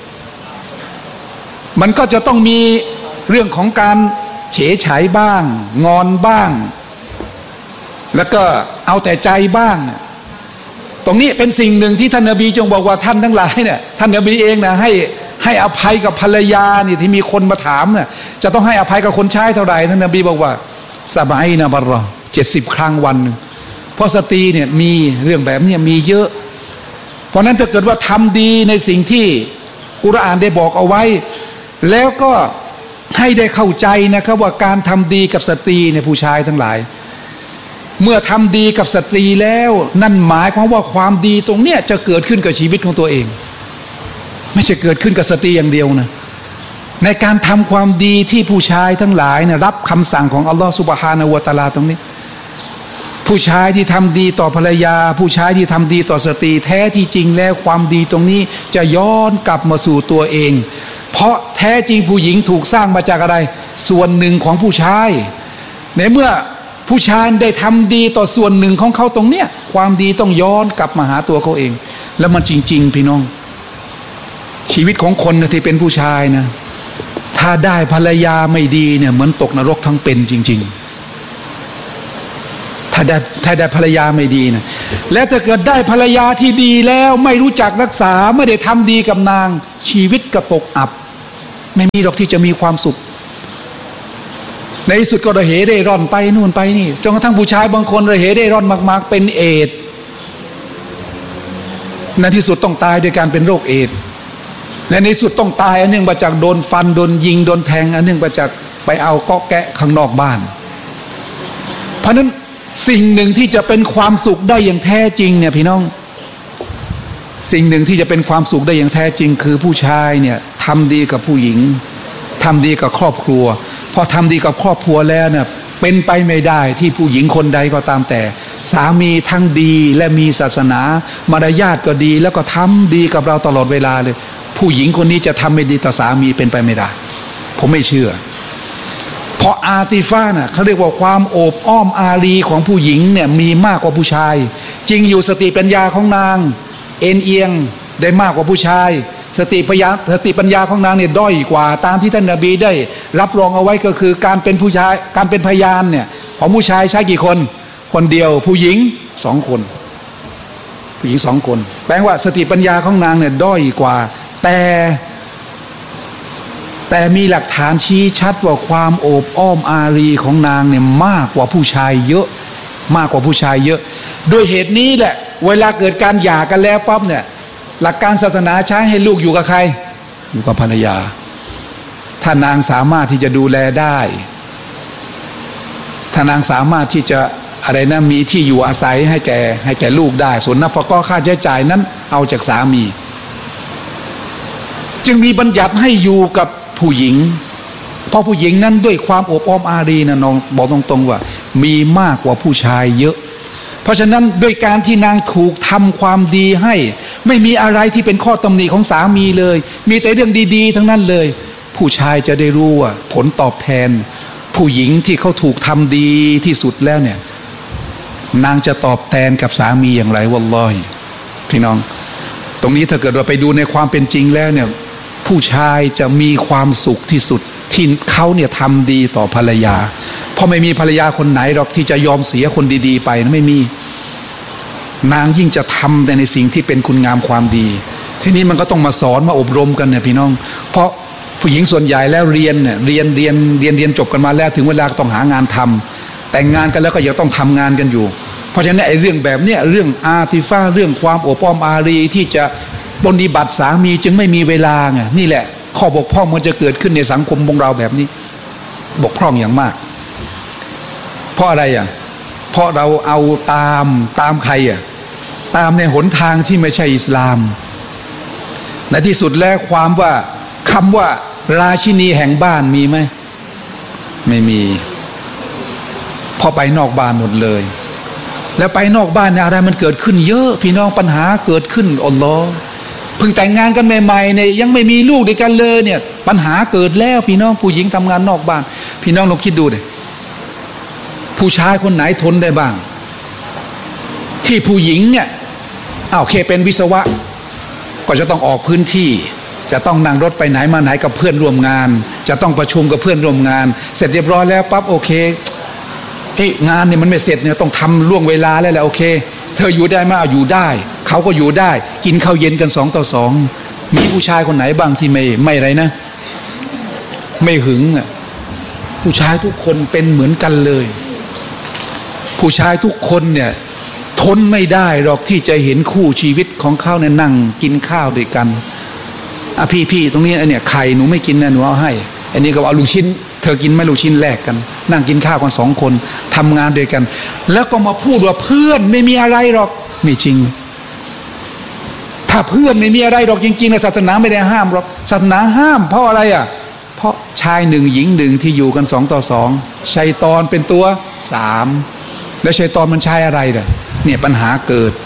มันก็จะต้องมีเรื่องของการเฉยฉายบ้างงอนบ้างแล้วก็เอาแต่ใจบ้างตรงนี้เป็นสิ่งหนึ่งที่ท่านนบีจงบอกว่าท่านทั้งหลายเนี่ยท่านนบีเองนะให้อภัยกับภรรยานี่ที่มีคนมาถามเนี่ยจะต้องให้อภัยกับคนใช้เท่าไหร่ท่านนบีบอกว่าซะบะอีนะบัรรอ70 ครั้งวันเพราะสตรีเนี่ยมีเรื่องแบบนี้มีเยอะเพราะนั้นถ้าเกิดว่าทำดีในสิ่งที่กุรอานได้บอกเอาไว้แล้วก็ให้ได้เข้าใจนะครับว่าการทำดีกับสตรีเนี่ยผู้ชายทั้งหลายเมื่อทำดีกับสตรีแล้วนั่นหมายความว่าความดีตรงเนี้ยจะเกิดขึ้นกับชีวิตของตัวเองไม่ใช่เกิดขึ้นกับสตรีอย่างเดียวนะในการทำความดีที่ผู้ชายทั้งหลายเนี่ยรับคำสั่งของอัลลอฮฺซุบฮานะฮูวะตะอาลาตรงนี้ผู้ชายที่ทำดีต่อภรรยาผู้ชายที่ทำดีต่อสตรีแท้ที่จริงแล้วความดีตรงนี้จะย้อนกลับมาสู่ตัวเองเพราะแท้จริงผู้หญิงถูกสร้างมาจากอะไรส่วนหนึ่งของผู้ชายในเมื่อผู้ชายได้ทำดีต่อส่วนหนึ่งของเขาตรงเนี้ยความดีต้องย้อนกลับมาหาตัวเขาเองแล้วมันจริงๆพี่น้องชีวิตของคนที่เป็นผู้ชายนะถ้าได้ภรรยาไม่ดีเนี่ยเหมือนตกนรกทั้งเป็นจริงๆถ้าได้ภรรยาไม่ดีนะและถ้าเกิดได้ภรรยาที่ดีแล้วไม่รู้จักรักษาไม่ได้ทำดีกับนางชีวิตก็ตกอับไม่มีหรอกที่จะมีความสุขในที่สุดก็ระเหเร่ร่อนไปนู่นไปนี่จนกระทั่งผู้ชายบางคนระเหเร่ร่อนมากๆเป็นเอดส์ในที่สุดต้องตายโดยการเป็นโรคเอดส์และในที่สุดต้องตายอันหนึ่งมาจากโดนฟันโดนยิงโดนแทงอันหนึ่งมาจากไปเอาเกาะแกะข้างนอกบ้านเพราะนั้นสิ่งหนึ่งที่จะเป็นความสุขได้อย่างแท้จริงเนี่ยพี่น้องสิ่งหนึ่งที่จะเป็นความสุขได้อย่างแท้จริงคือผู้ชายเนี่ยทำดีกับผู้หญิงทำดีกับครอบครัวพอทำดีกับครอบครัวแล้วเนี่ยเป็นไปไม่ได้ที่ผู้หญิงคนใดก็ตามแต่สามีทั้งดีและมีศาสนามารยาทก็ดีแล้วก็ทำดีกับเราตลอดเวลาเลยผู้หญิงคนนี้จะทำไม่ดีต่อสามีเป็นไปไม่ได้ผมไม่เชื่อเพราะอาติฟาน่ะเขาเรียกว่าความโอบอ้อมอารีของผู้หญิงเนี่ยมีมากกว่าผู้ชายจริงอยู่สติปัญญาของนางเอ็นเอียงได้มากกว่าผู้ชายสติปัญญาของนางเนี่ยด้อยกว่าตามที่ท่านนบีได้รับรองเอาไว้ก็คือการเป็นผู้ชายการเป็นพยานเนี่ยของผู้ชายใช้กี่คนคนเดียวผู้หญิง2 คนผู้หญิง2 คนแปลว่าสติปัญญาของนางเนี่ยด้อยกว่าแต่มีหลักฐานชี้ชัดว่าความโอบอ้อมอารีของนางเนี่ยมากกว่าผู้ชายเยอะมากกว่าผู้ชายเยอะด้วยเหตุนี้แหละเวลาเกิดการหย่ากันแล้วปั๊บเนี่ยหลักการศาสนาใช้ให้ลูกอยู่กับใครอยู่กับภรรยาถ้านางสามารถที่จะดูแลได้ถ้านางสามารถที่จะอะไรนะมีที่อยู่อาศัยให้แก่ลูกได้ส่วนนัฟกะค่าใช้จ่ายนั้นเอาจากสามีจึงมีบัญญัติให้อยู่กับผู้หญิงเพราะผู้หญิงนั้นด้วยความอบอ้อมอารีนะน้องบอกตรงๆว่ามีมากกว่าผู้ชายเยอะเพราะฉะนั้นด้วยการที่นางถูกทำความดีให้ไม่มีอะไรที่เป็นข้อตำหนิของสามีเลยมีแต่เรื่องดีๆทั้งนั้นเลยผู้ชายจะได้รู้ว่าผลตอบแทนผู้หญิงที่เขาถูกทำดีที่สุดแล้วเนี่ยนางจะตอบแทนกับสามีอย่างไรวัลลอฮิพี่น้องตรงนี้ถ้าเกิดว่าไปดูในความเป็นจริงแล้วเนี่ยผู้ชายจะมีความสุขที่สุดที่เขาเนี่ยทำดีต่อภรรยาเพราะไม่มีภรรยาคนไหนหรอกที่จะยอมเสียคนดีๆไปนะไม่มีนางยิ่งจะทำในสิ่งที่เป็นคุณงามความดีทีนี้มันก็ต้องมาสอนมาอบรมกันเนี่ยพี่น้องเพราะผู้หญิงส่วนใหญ่แล้วเรียนจบกันมาแล้วถึงเวลาต้องหางานทำแต่งงานกันแล้วก็ยังต้องทำงานกันอยู่เพราะฉะนั้นไอ้เรื่องแบบเนี้ยเรื่องอาติฟาเรื่องความโอบอ้อมอารีที่จะปฏิบัติสามีจึงไม่มีเวลาไงนี่แหละข้อบกพร่องมันจะเกิดขึ้นในสังคมของเราแบบนี้บกพร่องอย่างมากเพราะอะไรอ่ะเพราะเราเอาตามใครอ่ะตามในหนทางที่ไม่ใช่อิสลามในที่สุดแล้วคำว่าราชินีแห่งบ้านมีไหมไม่มีพอไปนอกบ้านหมดเลยแล้วไปนอกบ้านเนี่ยอะไรมันเกิดขึ้นเยอะพี่น้องปัญหาเกิดขึ้นอัลลอฮ์เพิ่งแต่งงานกันใหม่ๆเนี่ยยังไม่มีลูกด้วยกันเลยเนี่ยปัญหาเกิดแล้วพี่น้องผู้หญิงทำงานนอกบ้านพี่น้องลองคิดดูดิผู้ชายคนไหนทนได้บ้างที่ผู้หญิงเนี่ยโอเคเป็นวิศวะก็จะต้องออกพื้นที่จะต้องนั่งรถไปไหนมาไหนกับเพื่อนร่วมงานจะต้องประชุมกับเพื่อนร่วมงานเสร็จเรียบร้อยแล้วปั๊บโอเคงานเนี่ยมันไม่เสร็จเนี่ยต้องทำล่วงเวลาแล้วแหละโอเคเธออยู่ได้ไหมอยู่ได้เขาก็อยู่ได้กินข้าวเย็นกัน2 ต่อ 2มีผู้ชายคนไหนบ้างที่ไม่อะไรนะไม่หึงอ่ะผู้ชายทุกคนเป็นเหมือนกันเลยผู้ชายทุกคนเนี่ยทนไม่ได้หรอกที่จะเห็นคู่ชีวิตของเขาเนี่ยนั่งกินข้าวด้วยกันพี่ตรงนี้เนี่ยไข่หนูไม่กินนะหนูเอาให้อันนี้ก็เอาลูกชิ้นเธอกินไหมลูกชิ้นแลกกันนั่งกินข้าวกัน2 คนทำงานด้วยกันแล้วก็มาพูดว่าเพื่อนไม่มีอะไรหรอกไม่จริงถ้าเพื่อนไม่มีอะไรหรอกจริงๆในศาสนาไม่ได้ห้ามหรอกศาสนาห้ามเพราะอะไรอ่ะเพราะชาย1หญิง1ที่อยู่กัน2 ต่อ 2ชัยฏอนเป็นตัว3แล้วชัยฏอนมันใช้อะไรล่ะเนี่ยปัญหาเกิด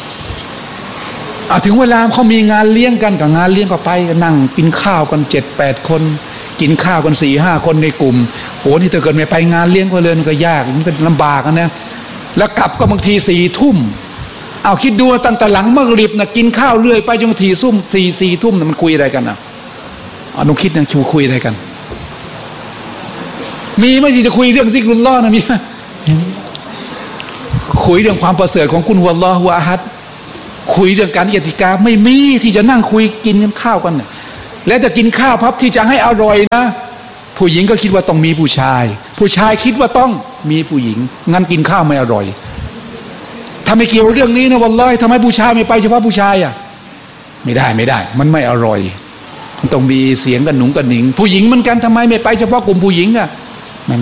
ถึงเวลาเขามีงานเลี้ยงกันกับงานเลี้ยงก็ไปนั่งกินข้าวกัน7-8 คนกินข้าวกัน4-5 คนในกลุ่มโอ้นี่ถ้าเกิดไม่ไปงานเลี้ยงก็เลยมันก็ยากมันเป็นลำบากนะแล้วกลับก็บางที4 ทุ่มคิดดูตั้งแต่หลังมักริบนะกินข้าวเรื่อยไปจนถึง4 ทุ่มมันคุยอะไรกันน้องคิดนะคุยอะไรกันมีไหมที่จะคุยเรื่องซิกรุลลอฮ์นะมีคุยเรื่องความประเสริฐของคุณวัลลอฮุอะฮัดคุยเรื่องการอิติกาไม่มีที่จะนั่งคุยกินกันข้าวกันเนี่ยแล้วจะกินข้าวพับที่จะให้อร่อยนะผู้หญิงก็คิดว่าต้องมีผู้ชายผู้ชายคิดว่าต้องมีผู้หญิงงั้นกินข้าวไม่อร่อยถ้าไม่เกี่ยวเรื่องนี้นะวัลลอฮ์ทำไมผู้ชายไม่ไปเฉพาะผู้ชายอ่ะไม่ได้มันไม่อร่อยมันต้องมีเสียงกันหนุงกันหนิงผู้หญิงเหมือนกันทำไมไม่ไปเฉพาะกลุ่มผู้หญิงอ่ะไม่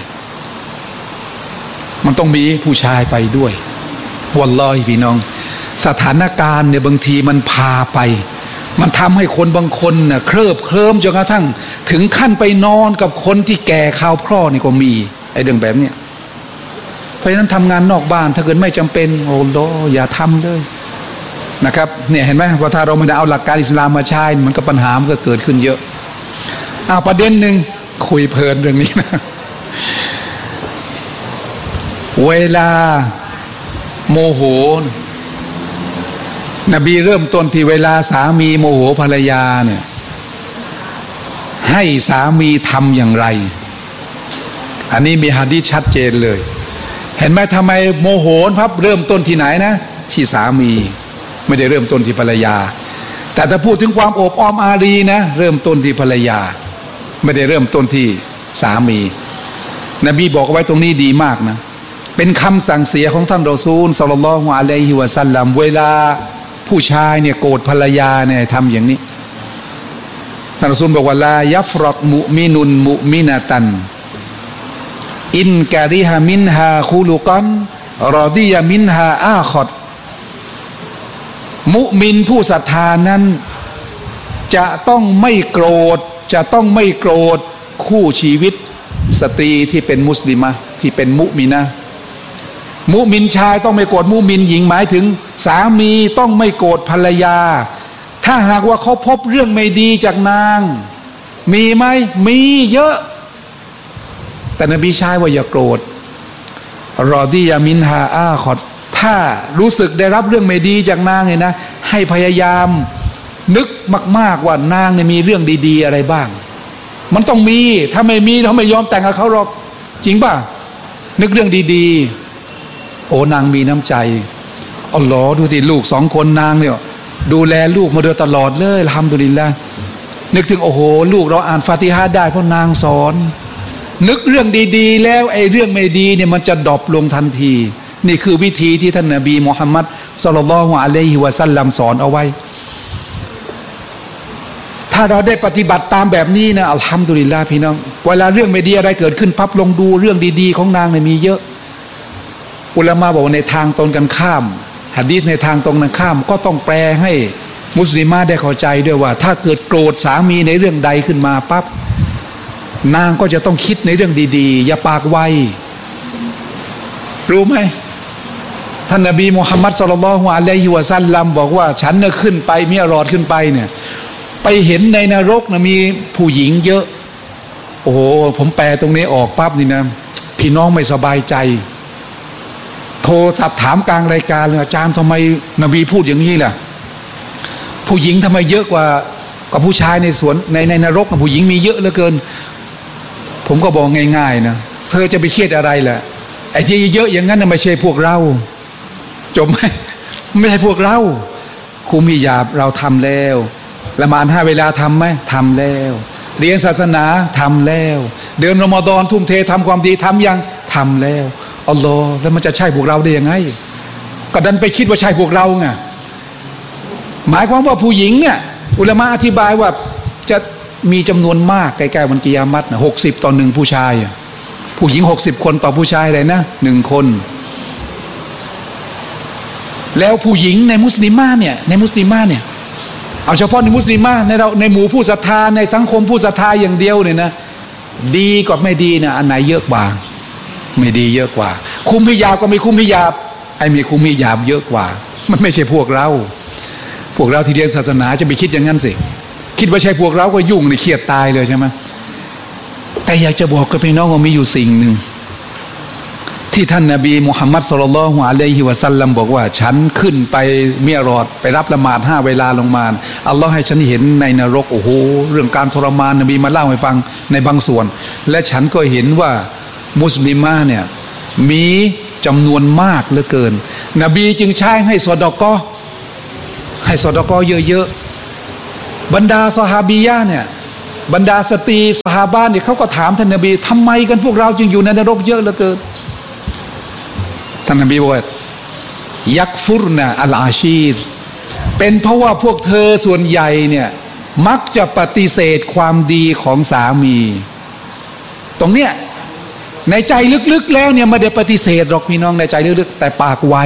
มันต้องมีผู้ชายไปด้วยวัลลอฮิพี่น้องสถานการณ์เนี่ยบางทีมันพาไปมันทำให้คนบางคนน่ะเคลิบเคลิ้มจนกระทั่งถึงขั้นไปนอนกับคนที่แก่ข่าวคลอดนี่ก็มีไอ้เรื่องแบบเนี้ยเพราะฉะนั้นทำงานนอกบ้านถ้าเกิดไม่จำเป็นโอ้โหอย่าทำเลยนะครับเนี่ยเห็นไหมว่าถ้าเราไม่ได้เอาหลักการอิสลามมาใช้มันก็ปัญหามันก็เกิดขึ้นเยอะประเด็นหนึ่งคุยเพลินเรื่องนี้นะเวลาโมโหนบีเริ่มต้นที่เวลาสามีโมโหภรรยาเนี่ยให้สามีทำอย่างไรอันนี้มีหะดีษชัดเจนเลยเห็นไหมทำไมโมโหพับเริ่มต้นที่ไหนนะที่สามีไม่ได้เริ่มต้นที่ภรรยาแต่ถ้าพูดถึงความโอบอ้อมอารีนะเริ่มต้นที่ภรรยาไม่ได้เริ่มต้นที่สามีนบีบอกเอาไว้ตรงนี้ดีมากนะเป็นคำสั่งเสียของท่านรอซูลศ็อลลัลลอฮุอะลัยฮิวะซัลลัมเวลาผู้ชายเนี่ยโกรธภรรยาเนี่ยทำอย่างนี้ท่านรอซูลบอกว่าลายัฟรักมุมินุนมุมินะตันอินกะริฮะมินฮาคุลุกันรอดียะมินฮาอาคอดมุมินผู้ศรัทธานั้นจะต้องไม่โกรธคู่ชีวิตสตรีที่เป็นมุสลิมะที่เป็นมุมินะมุมินชายต้องไม่โกรธมุมินหญิงหมายถึงสามีต้องไม่โกรธภรรยาถ้าหากว่าเขาพบเรื่องไม่ดีจากนางมีไหมมีเยอะแต่นบีชายว่าอย่าโกรธรอดียามินฮาอาคอดถ้ารู้สึกได้รับเรื่องไม่ดีจากนางเนี่ยนะให้พยายามนึกมากๆว่านางเนี่ยมีเรื่องดีๆอะไรบ้างมันต้องมีถ้าไม่มีเขาไม่ยอมแต่งกับเขาหรอกจริงป่ะนึกเรื่องดีๆโอ้นางมีน้ำใจอัลลอฮ์ดูสิลูก2 คนนางเนี่ยดูแลลูกมาโดยตลอดเลยอัลฮัมดุลิลละห์นึกถึงโอ้โหลูกเราอ่านฟาติฮะห์ได้เพราะนางสอนนึกเรื่องดีๆแล้วไอ้เรื่องไม่ดีเนี่ยมันจะดรอปลงทันทีนี่คือวิธีที่ท่านนบีมุฮัมมัดศ็อลลัลลอฮุอะลัยฮิวะซัลลัมสอนเอาไว้ถ้าเราได้ปฏิบัติตามแบบนี้นะอัลฮัมดุลิลลาห์พี่น้องเวลาเรื่องไม่ดีอะไรเกิดขึ้นพับลงดูเรื่องดีๆของนางเนี่ยมีเยอะอุลามะบอกว่าในทางตรงกันข้ามหะดีษในทางตรงกันข้ามก็ต้องแปลให้มุสลิมะได้เข้าใจด้วยว่าถ้าเกิดโกรธสามีในเรื่องใดขึ้นมาปั๊บนางก็จะต้องคิดในเรื่องดีๆอย่าปากไวรู้ไหมท่านนบีมุฮัมมัดศ็อลลัลลอฮุอะลัยฮิวะซัลลัมบอกว่าฉันน่ะขึ้นไปมิอรอจขึ้นไปเนี่ยไปเห็นในนรกนะมีผู้หญิงเยอะโอ้โหผมแปลตรงนี้ออกปั๊บนี่นะพี่น้องไม่สบายใจโทรศัพท์ถามกลางรายการเลยอาจารย์ทำไมนบีพูดอย่างนี้ล่ะผู้หญิงทำไมเยอะกว่าผู้ชายในสวนในนรกผู้หญิงมีเยอะเหลือเกินผมก็บอกง่ายๆนะเธอจะไปเครียดอะไรล่ะไอ้ที่เยอะอย่างนั้นน่ะไม่ใช่พวกเราจบไหมไม่ใช่พวกเราคุมฮิญาบเราทำแล้วละหมาด5 เวลาทำไหมทำแล้วเรียนศาสนาทำแล้วเดือนรอมฎอนทุ่มเททำความดีทำยังทำแล้วอัลลอฮ์แล้วมันจะใช่พวกเราได้ยังไงก็ดันไปคิดว่าใช่พวกเราไงหมายความว่าผู้หญิงเนี่ยอุลามะอธิบายว่าจะมีจำนวนมากใกล้ๆวันกิยามัตนะ60 ต่อ 1ผู้ชายผู้หญิง60 คนต่อผู้ชายเลยนะ1 คนแล้วผู้หญิงในมุสลิมะเนี่ยเอาเฉพาะในมุสลิมะในหมู่ผู้ศรัทธาในสังคมผู้ศรัทธาอย่างเดียวเนี่ยนะดีกับไม่ดีเนี่ยอันไหนเยอะกว่าไม่ดีเยอะกว่าคุมฮิญาบก็ไม่คุมฮิญาบไอ้มีคุมฮิญาบเยอะกว่ามันไม่ใช่พวกเราที่เรียนศาสนาจะไปคิดอย่างนั้นสิคิดว่าใช่พวกเราก็ยุ่งในเครียดตายเลยใช่ไหมแต่อยากจะบอกกับพี่น้องว่ามีอยู่สิ่งหนึ่งที่ท่านนบีมุฮัมมัดศ็อลลัลลอฮุอะลัยฮิวะซัลลัมบอกว่าฉันขึ้นไปมิอรอจไปรับละหมาด5 เวลาลงมาอัลลอฮ์ให้ฉันเห็นในนรกโอ้โหเรื่องการทรมานนบีมาเล่าให้ฟังในบางส่วนและฉันก็เห็นว่ามุสลิมะเนี่ยมีจำนวนมากเหลือเกินนบีจึงใช้ให้ซอดากอเยอะๆบรรดาซอฮาบียะห์เนี่ยบรรดาสตรีซอฮาบะห์เนี่ยเขาก็ถามท่านนบีทำไมกันพวกเราจึงอยู่ในนรกเยอะเหลือเกินท่านนบีบอกว่ายักฟุรนะอัลอาชีรเป็นเพราะว่าพวกเธอส่วนใหญ่เนี่ยมักจะปฏิเสธความดีของสามีตรงเนี้ยในใจลึกๆแล้วเนี่ยไม่ได้ปฏิเสธหรอกพี่น้องในใจลึกๆแต่ปากไว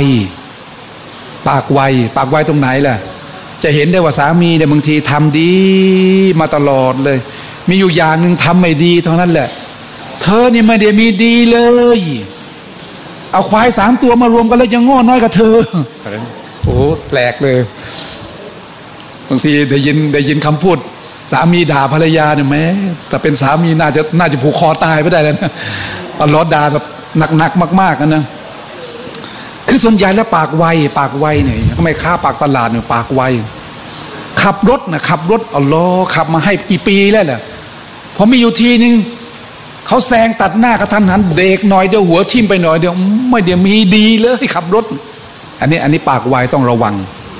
ตรงไหนล่ะจะเห็นได้ว่าสามีเนี่ยบางทีทำดีมาตลอดเลยมีอยู่อย่างหนึ่งทำไม่ดีเท่านั้นแหละเธอนี่ไม่ได้มีดีเลยเอาควาย3 ตัวมารวมกันแล้วยังโง่น้อยกว่าเธอโอ้แปลกเลยบางทีได้ยินคำพูดสามีด่าภรรยาเนี่ยแม้แต่เป็นสามีน่าจะผูกคอตายไปได้แล้วนะอัลเลาะห์ด่าแบบหนักๆมากๆกันนะคือส่วนใหญ่แล้วปากไวเนี่ยทำไมค้าปากตลาดเนี่ยปากไวขับรถอัลเลาะห์ขับมาให้กี่ปีแล้วแหละพอมีอยู่ทีนึงเขาแซงตัดหน้ากระทันหันเบรกหน่อยเดียวหัวทิ่มไปหน่อยเดียวไม่เดี๋ยวมีดีเลยขับรถอันนี้ปากไวต้องระวัง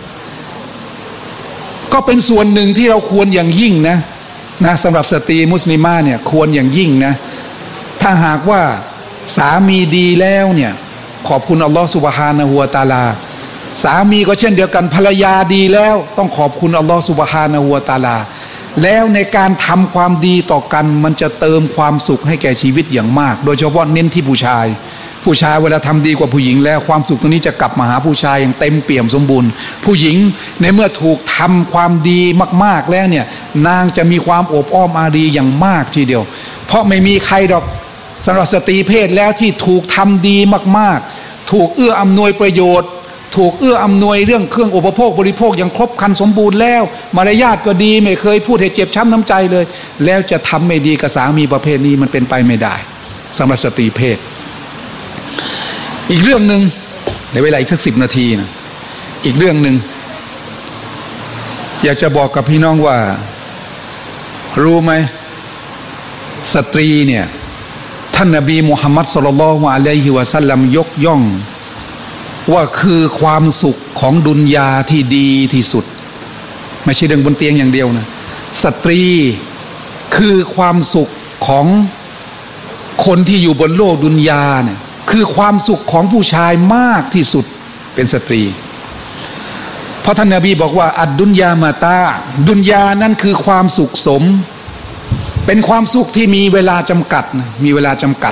ก็เป็นส่วนหนึ่งที่เราควรอย่างยิ่งนะสำหรับสตรีมุสลิมะเนี่ยควรอย่างยิ่งนะถ้าหากว่าสามีดีแล้วเนี่ยขอบคุณอัลลอฮฺซุบฮานะฮูวะตะอาลาสามีก็เช่นเดียวกันภรรยาดีแล้วต้องขอบคุณอัลลอฮฺซุบฮานะฮูวะตะอาลาแล้วในการทำความดีต่อกันมันจะเติมความสุขให้แก่ชีวิตอย่างมากโดยเฉพาะเน้นที่ผู้ชายเวลาทำดีกว่าผู้หญิงแล้วความสุขตรงนี้จะกลับมาหาผู้ชายอย่างเต็มเปี่ยมสมบูรณ์ผู้หญิงในเมื่อถูกทำความดีมากๆแล้วเนี่ยนางจะมีความอบอ้อมอารีอย่างมากทีเดียวเพราะไม่มีใครดอกสำหรับสตรีเพศแล้วที่ถูกทำดีมากๆถูกเอื้ออำนวยประโยชน์ถูกเอื้ออำนวยเรื่องเครื่องอุปโภคบริโภคอย่างครบครันสมบูรณ์แล้วมารยาทก็ดีไม่เคยพูดให้เจ็บช้ำน้ำใจเลยแล้วจะทำไม่ดีกับสามีประเภทนี้มันเป็นไปไม่ได้สำหรับสตรีเพศอีกเรื่องหนึ่งในเวลาอีกสัก10 นาทีนะอีกเรื่องหนึ่งอยากจะบอกกับพี่น้องว่ารู้ไหมสตรีเนี่ยท่านนบีมุฮัมมัดศ็อลลัลลอฮุอะลัยฮิวะซัลลัมยกย่องว่าคือความสุขของดุนยาที่ดีที่สุดไม่ใช่เรื่องบนเตียงอย่างเดียวนะสตรีคือความสุขของคนที่อยู่บนโลกดุนยาเนี่ยคือความสุขของผู้ชายมากที่สุดเป็นสตรีเพราะท่านนบีบอกว่าอัดดุนยามาตาดุนยานั้นคือความสุขสมเป็นความสุขที่มีเวลาจำกัดมีเวลาจำกัด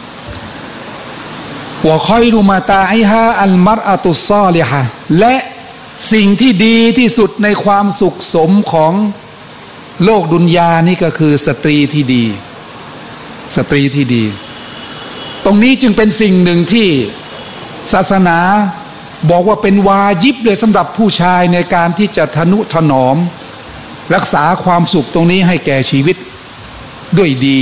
วะคอยรุมาตาไอฮาอัลมัรอะตุศอลิฮะและสิ่งที่ดีที่สุดในความสุขสมของโลกดุนยานี่ก็คือสตรีที่ดีสตรีที่ดีตรงนี้จึงเป็นสิ่งหนึ่งที่ศาสนาบอกว่าเป็นวาญิบเลยสำหรับผู้ชายในการที่จะทนุถนอมรักษาความสุขตรงนี้ให้แก่ชีวิตด้วยดี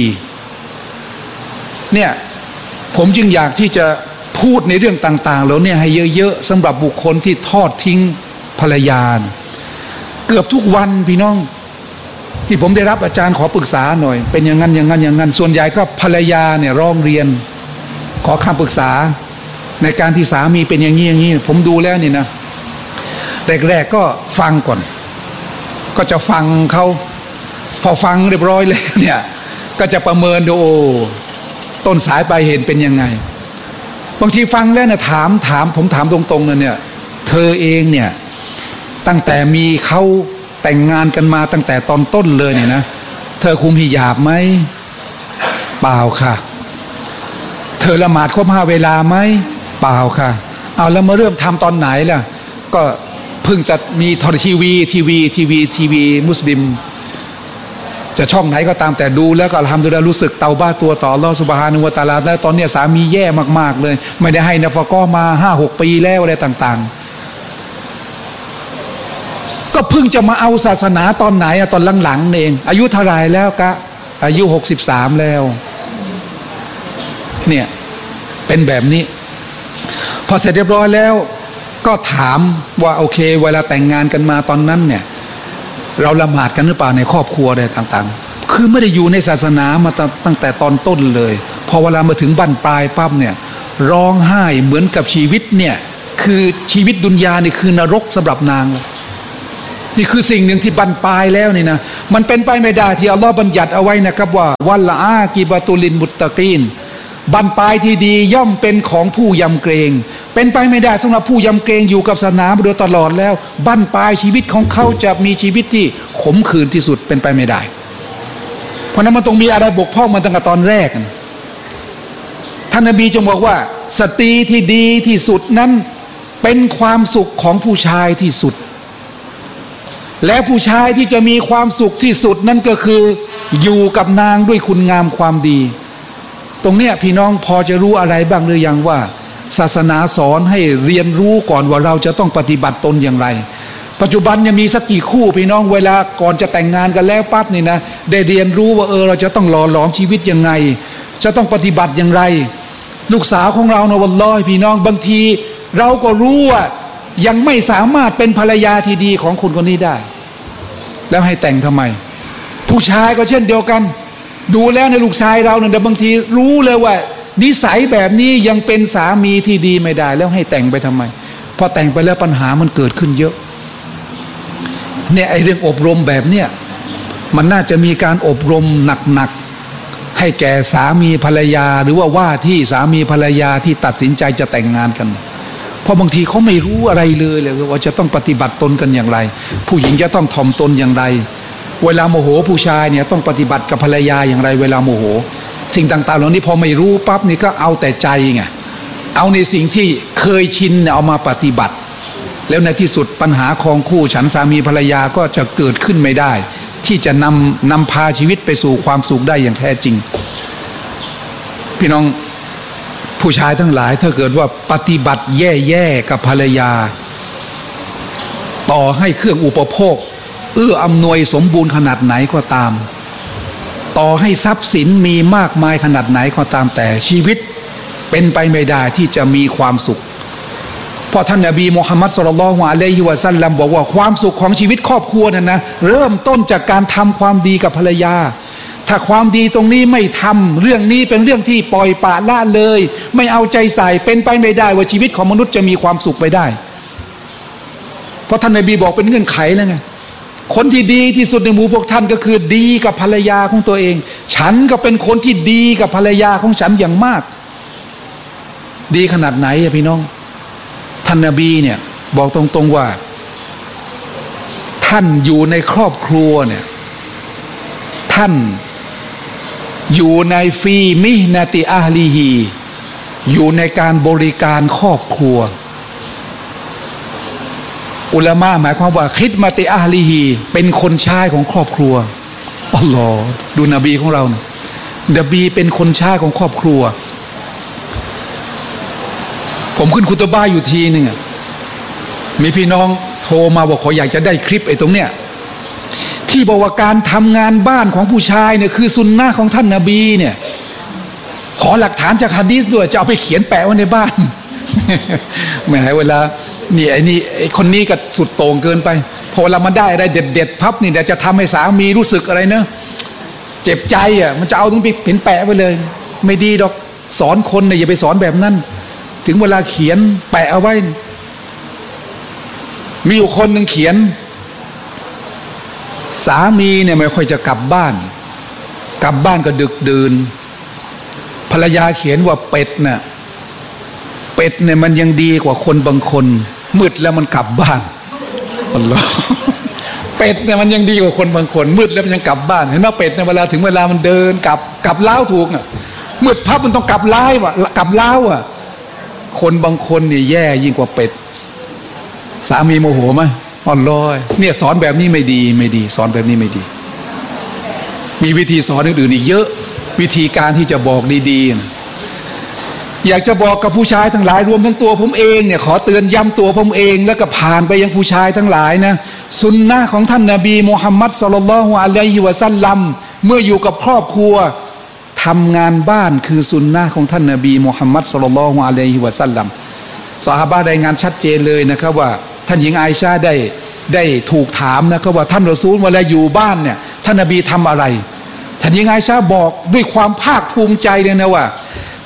เนี่ยผมจึงอยากที่จะพูดในเรื่องต่างๆแล้วเนี่ยให้เยอะๆสำหรับบุคคลที่ทอดทิ้งภรรยาเกือบทุกวันพี่น้องที่ผมได้รับอาจารย์ขอปรึกษาหน่อยเป็นอย่างนั้นส่วนใหญ่ก็ภรรยาเนี่ยร้องเรียนขอคำปรึกษาในการที่สามีเป็นอย่างนี้ผมดูแล้วนี่นะแรกๆก็ฟังก่อนก็จะฟังเขาพอฟังเรียบร้อยแล้วเนี่ยก็จะประเมินดูต้นสายปลายเหตุเป็นยังไงบางทีฟังแล้วเนี่ยถามผมถามตรงๆเนี่ยเธอเองเนี่ยตั้งแต่มีเขาแต่งงานกันมาตั้งแต่ตอนต้นเลยเนี่ยนะเธอคุมฮิญาบไหมเปล่าค่ะเธอละหมาดครบ5 เวลาไหมเปล่าค่ะเอาแล้วมาเริ่มทำตอนไหนล่ะก็เพิ่งจะมีทีวีมุสลิมจะช่องไหนก็ตามแต่ดูแล้วก็อัลฮัมดุลิลละห์รู้สึกเตาบ้าตัวต่ออัลเลาะห์ซุบฮานะฮูวะตะอาลาแล้วตอนนี้สามีแย่มากๆเลยไม่ได้ให้นะฟะกอมา 5-6 ปีแล้วอะไรต่างๆก็เพิ่งจะมาเอาศาสนาตอนไหนตอนหลังๆเองอายุเท่าไหร่แล้วกะอายุ63แล้วเนี่ยเป็นแบบนี้พอเสร็จเรียบร้อยแล้วก็ถามว่าโอเคเวลาแต่งงานกันมาตอนนั้นเนี่ยเราละหมาดกันหรือเปล่าในครอบครัวอะไรต่างๆคือไม่ได้อยู่ในศาสนามาตั้งแต่ตอนต้นเลยพอเวลามาถึงบั้นปลายปั๊บเนี่ยร้องไห้เหมือนกับชีวิตเนี่ยคือชีวิตดุนยานี่คือนรกสำหรับนางนี่คือสิ่งหนึ่งที่บั้นปลายแล้วนี่นะมันเป็นไปไม่ได้ที่อัลลอฮ์บัญญัติเอาไว้นะครับว่าวัลอากิบะตุลินมุตตะกีนบั้นปลายที่ดีย่อมเป็นของผู้ยำเกรงเป็นไปไม่ได้สำหรับผู้ยำเกรงอยู่กับศาสนาโดยตลอดแล้วบั้นปลายชีวิตของเขาจะมีชีวิตที่ขมขื่นที่สุดเป็นไปไม่ได้เพราะนั้นมันต้องมีอะไรบกพร่องมาตั้งแต่ตอนแรกท่านนบีจึงบอกว่าสตรีที่ดีที่สุดนั้นเป็นความสุขของผู้ชายที่สุดและผู้ชายที่จะมีความสุขที่สุดนั่นก็คืออยู่กับนางด้วยคุณงามความดีตรงเนี้ยพี่น้องพอจะรู้อะไรบ้างหรือยังว่าศาสนาสอนให้เรียนรู้ก่อนว่าเราจะต้องปฏิบัติตนอย่างไรปัจจุบันยังมีสักกี่คู่พี่น้องเวลาก่อนจะแต่งงานกันแล้วปั๊บนี่นะได้เรียนรู้ว่าเราจะต้องหล่อหลอมชีวิตยังไงจะต้องปฏิบัติอย่างไรลูกสาวของเรานะวัลลอฮิพี่น้องบางทีเราก็รู้ว่ายังไม่สามารถเป็นภรรยาที่ดีของคนคนนี้ได้แล้วให้แต่งทำไมผู้ชายก็เช่นเดียวกันดูแล้วในลูกชายเราเนี่ยบางทีรู้เลยว่านิสัยแบบนี้ยังเป็นสามีที่ดีไม่ได้แล้วให้แต่งไปทำไมพอแต่งไปแล้วปัญหามันเกิดขึ้นเยอะเนี่ยไอ้เรื่องอบรมแบบเนี้ยมันน่าจะมีการอบรมหนักๆให้แก่สามีภรรยาหรือว่าที่สามีภรรยาที่ตัดสินใจจะแต่งงานกันเพราะบางทีเขาไม่รู้อะไรเลยว่าจะต้องปฏิบัติตนกันอย่างไรผู้หญิงจะต้องถ่อมตนอย่างไรเวลาโมโหผู้ชายเนี่ยต้องปฏิบัติกับภรรยาอย่างไรเวลาโมโหสิ่งต่างๆเหล่านี้พอไม่รู้ปั๊บนี่ก็เอาแต่ใจไงเอาในสิ่งที่เคยชินเนี่ยเอามาปฏิบัติแล้วในที่สุดปัญหาครองคู่ฉันสามีภรรยาก็จะเกิดขึ้นไม่ได้ที่จะนำพาชีวิตไปสู่ความสุขได้อย่างแท้จริงพี่น้องผู้ชายทั้งหลายถ้าเกิดว่าปฏิบัติแย่ๆกับภรรยาต่อให้เครื่องอุปโภคอำนวยสมบูรณ์ขนาดไหนก็ตามต่อให้ทรัพย์สินมีมากมายขนาดไหนก็ตามแต่ชีวิตเป็นไปไม่ได้ที่จะมีความสุขเพราะท่านนบีมุฮัมมัดศ็อลลัลลอฮุอะลัยฮิวะซัลลัมบอกว่าความสุขของชีวิตครอบครัวนั้นนะเริ่มต้นจากการทำความดีกับภรรยาถ้าความดีตรงนี้ไม่ทำเรื่องนี้เป็นเรื่องที่ปล่อยปละละเลยไม่เอาใจใส่เป็นไปไม่ได้ว่าชีวิตของมนุษย์จะมีความสุขไปได้เพราะท่านนบีบอกเป็นเงื่อนไขแล้วไงคนที่ดีที่สุดในหมู่พวกท่านก็คือดีกับภรรยาของตัวเองฉันก็เป็นคนที่ดีกับภรรยาของฉันอย่างมากดีขนาดไหนอะพี่น้องท่านนบีเนี่ยบอกตรงๆว่าท่านอยู่ในครอบครัวเนี่ยท่านอยู่ในฟีมินาติอาฮลีฮีอยู่ในการบริการครอบครัวอุลามะหมายความว่าคิดมาติอาฮลีฮีเป็นคนใช้ของครอบครัวอัลลอฮ์ดูนบีของเรานะนบีเป็นคนใช้ของครอบครัวผมขึ้นคุตบะห์อยู่ทีนึงมีพี่น้องโทรมาบอกขออยากจะได้คลิปไอ้ตรงเนี้ยที่บอกว่าการทำงานบ้านของผู้ชายเนี่ยคือซุนนะห์ของท่านนบีเนี่ยขอหลักฐานจากหะดีษด้วยจะเอาไปเขียนแปะไว้ในบ้านไม่ให้เวลานี่ไอ้คนนี้ก็สุดโต่งเกินไปพอเวลามันได้อะไรเด็ดๆพับนี่เดี๋ยวจะทำให้สามีรู้สึกอะไรเนอะเจ็บใจอ่ะมันจะเอาตรงไปเห็นแปะไว้เลยไม่ดีดอกสอนคนเนี่ยอย่าไปสอนแบบนั้นถึงเวลาเขียนแปะเอาไว้มีอยู่คนหนึ่งเขียนสามีเนี่ยไม่ค่อยจะกลับบ้านก็ดึกดื่นภรรยาเขียนว่าเป็ดเนี่ยมันยังดีกว่าคนบางคนมืดแล้วมันกลับบ้านอัลลอฮ์เป็ดเนี่ยมันยังดีกว่าคนบางคนมืดแล้วมันยังกลับบ้านเห็นไหมเป็ดเนี่ยเวลาถึงเวลามันเดินกลับล้าวถูกอ่ะมืดพับมันต้องกลับล้าวอ่ะคนบางคนเนี่ยแย่ยิ่งกว่าเป็ดสามีโมโหไหมอ่อนลอยเนี่ยสอนแบบนี้ไม่ดีสอนแบบนี้ไม่ดีมีวิธีสอนอื่นๆอีกเยอะวิธีการที่จะบอกดีๆอยากจะบอกกับผู้ชายทั้งหลายรวมทั้งตัวผมเองเนี่ยขอเตือนย้ำตัวผมเองแล้วก็ผ่านไปยังผู้ชายทั้งหลายนะสุนนะของท่านนบีมุฮัมมัดศ็อลลัลลอฮุอะลัยฮิวะซัลลัมเมื่ออยู่กับครอบครัวทำงานบ้านคือสุนนะของท่านนบีมุฮัมมัดศ็อลลัลลอฮุอะลัยฮิวะซัลลัมซอฮาบะห์รายงานชัดเจนเลยนะครับว่าท่านหญิงอาอิชาได้ถูกถามนะครับว่าท่านรอซูลเวลาอยู่บ้านเนี่ยท่านนบีทำอะไรท่านหญิงอาอิชาบอกด้วยความภาคภูมิใจเลยนะว่า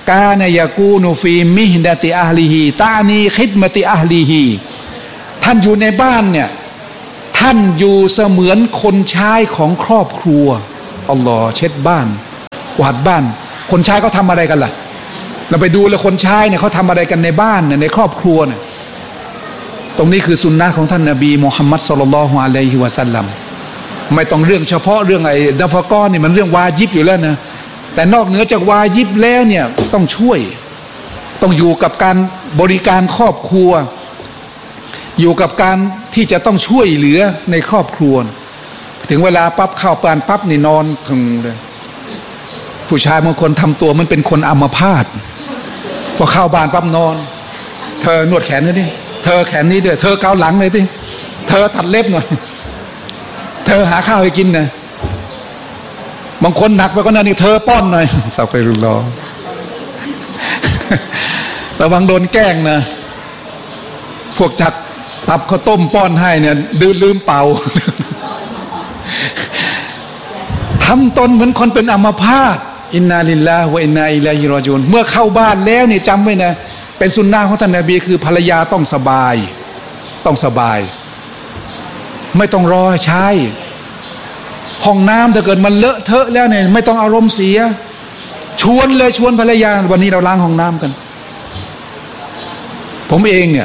กาเนยากูนูฟีมิฮดะติอัลลีฮีตานีคิดมติอัลลีฮีท่านอยู่ในบ้านเนี่ยท่านอยู่เสมือนคนใช้ของครอบครัวอัลลอฮ์เช็ดบ้านกวาดบ้านคนใช้เขาทำอะไรกันล่ะเราไปดูเลยคนใช้เนี่ยเขาทำอะไรกันในบ้านเนี่ยในครอบครัวเนี่ยตรงนี้คือสุนนะของท่านนบีมุฮัมมัดศ็อลลัลลอฮุอะลัยฮิวะซัลลัมไม่ต้องเรื่องเฉพาะเรื่องไอ้ดัฟกอนี่มันเรื่องวาญิบอยู่แล้วนะแต่นอกเหนือจากวาญิบแล้วเนี่ยต้องช่วยต้องอยู่กับการบริการครอบครัวอยู่กับการที่จะต้องช่วยเหลือในครอบครัวถึงเวลาปั๊บเข้าปานปั๊บนี่นอนถึงเลยผู้ชายบางคนทำตัวมันเป็นคนอัมพาตพอเข้าบ้านปั๊บนอนเธอนวดแขนนี่เธอแขนนี้ด้วยเธอเกาหลังเลยดิเธอตัดเล็บหน่อยเธอหาข้าวให้กินนะบางคนหนักไปก็นั่นนี่เธอป้อนหน่อยสับไปรุนรอระวังโดนแกล้งนะพวกจักตับข้าวต้มป้อนให้เนี่ยลืมเป่าทำตนเหมือนคนเป็นอัมพาตอินนาลิลลาฮิวะอินนาอิลัยฮิรอญิอูนเมื่อเข้าบ้านแล้วนี่จำไว้นะเป็นสุนนะของท่านนบีคือภรรยาต้องสบายไม่ต้องรอใช้ห้องน้ำถ้าเกิดมันเลอะเทอะแล้วเนี่ยไม่ต้องอารมณ์เสียชวนภรรยาวันนี้เราล้างห้องน้ำกันผมเองเนี่ย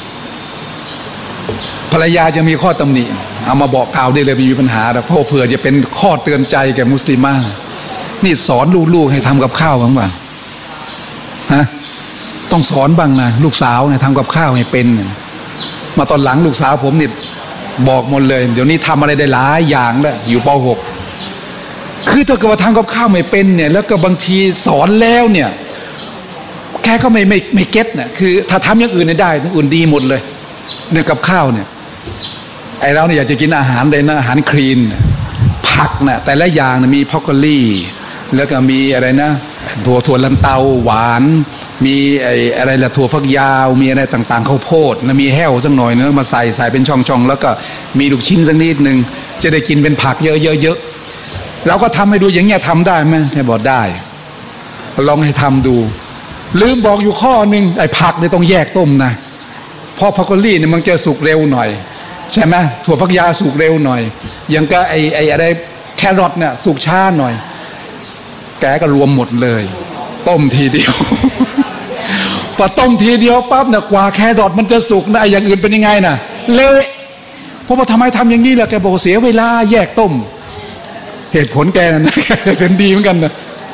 ภรรยาจะมีข้อตำหนิเอามาบอกกล่าวได้เลยไม่มีปัญหาแต่เพราะเผื่อจะเป็นข้อเตือนใจแก่มุสลิมะนี่สอนลูกๆให้ทำกับข้าวบ้างป่ะฮะต้องสอนบ้างนะลูกสาวเนี่ยทำกับข้าวให้เป็นมาตอนหลังลูกสาวผมเนี่ยบอกหมดเลยเดี๋ยวนี้ทำอะไรได้หลายอย่างแล้วอยู่ป.6 คือถ้าเกิดว่าทำกับข้าวไม่เป็นเนี่ยแล้วก็บางทีสอนแล้วเนี่ยแค่เขาไม่เก็ตเนี่ยคือถ้าทำอย่างอื่นได้อย่างอื่นดีหมดเลยเนี่ยกับข้าวเนี่ยไอเราเนี่ยอยากจะกินอาหารเลยนะอาหารคลีนผักนะแต่ละอย่างนะมีพอกโคลี่แล้วก็มีอะไรนะถั่วลันเตาหวานมีอะไรละถั่วฟักยาวมีอะไรต่างๆข้าวโพดนะมีแห้วสักหน่อยเนื้อมาใส่เป็นช่องๆแล้วก็มีลูกชิ้นสักนิดนึงจะได้กินเป็นผักเยอะๆเราก็ทำให้ดูอย่างเงี้ยทำได้ไหมแค่บอกได้ลองให้ทำดูลืมบอกอยู่ข้อนึงไอ้ผักเนี่ยต้องแยกต้มนะเพราะพอกโคลี่เนี่ยมันจะสุกเร็วหน่อยใช่ไหมถั่วฟักยาวสุกเร็วหน่อยอย่างก็ไอ้อะไรแครอทเนี่ยสุกช้าหน่อยแกก็รวมหมดเลยต้มทีเดียวพอต้มทีเดียวปั๊บเนี่ยกว่าแครอทมันจะสุกนะไอ้อย่างอื่นเป็นยังไงนะเละเพราะว่าทำไมทำอย่างนี้ล่ะแกบอกเสียเวลาแยกต้มเหตุผลแกนะแกเป็นดีเหมือนกันนะ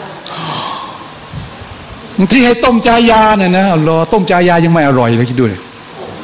ที่ให้ต้มจายาเนี่ยนะรอต้มจายายังไม่อร่อยเลยคิดดูเลย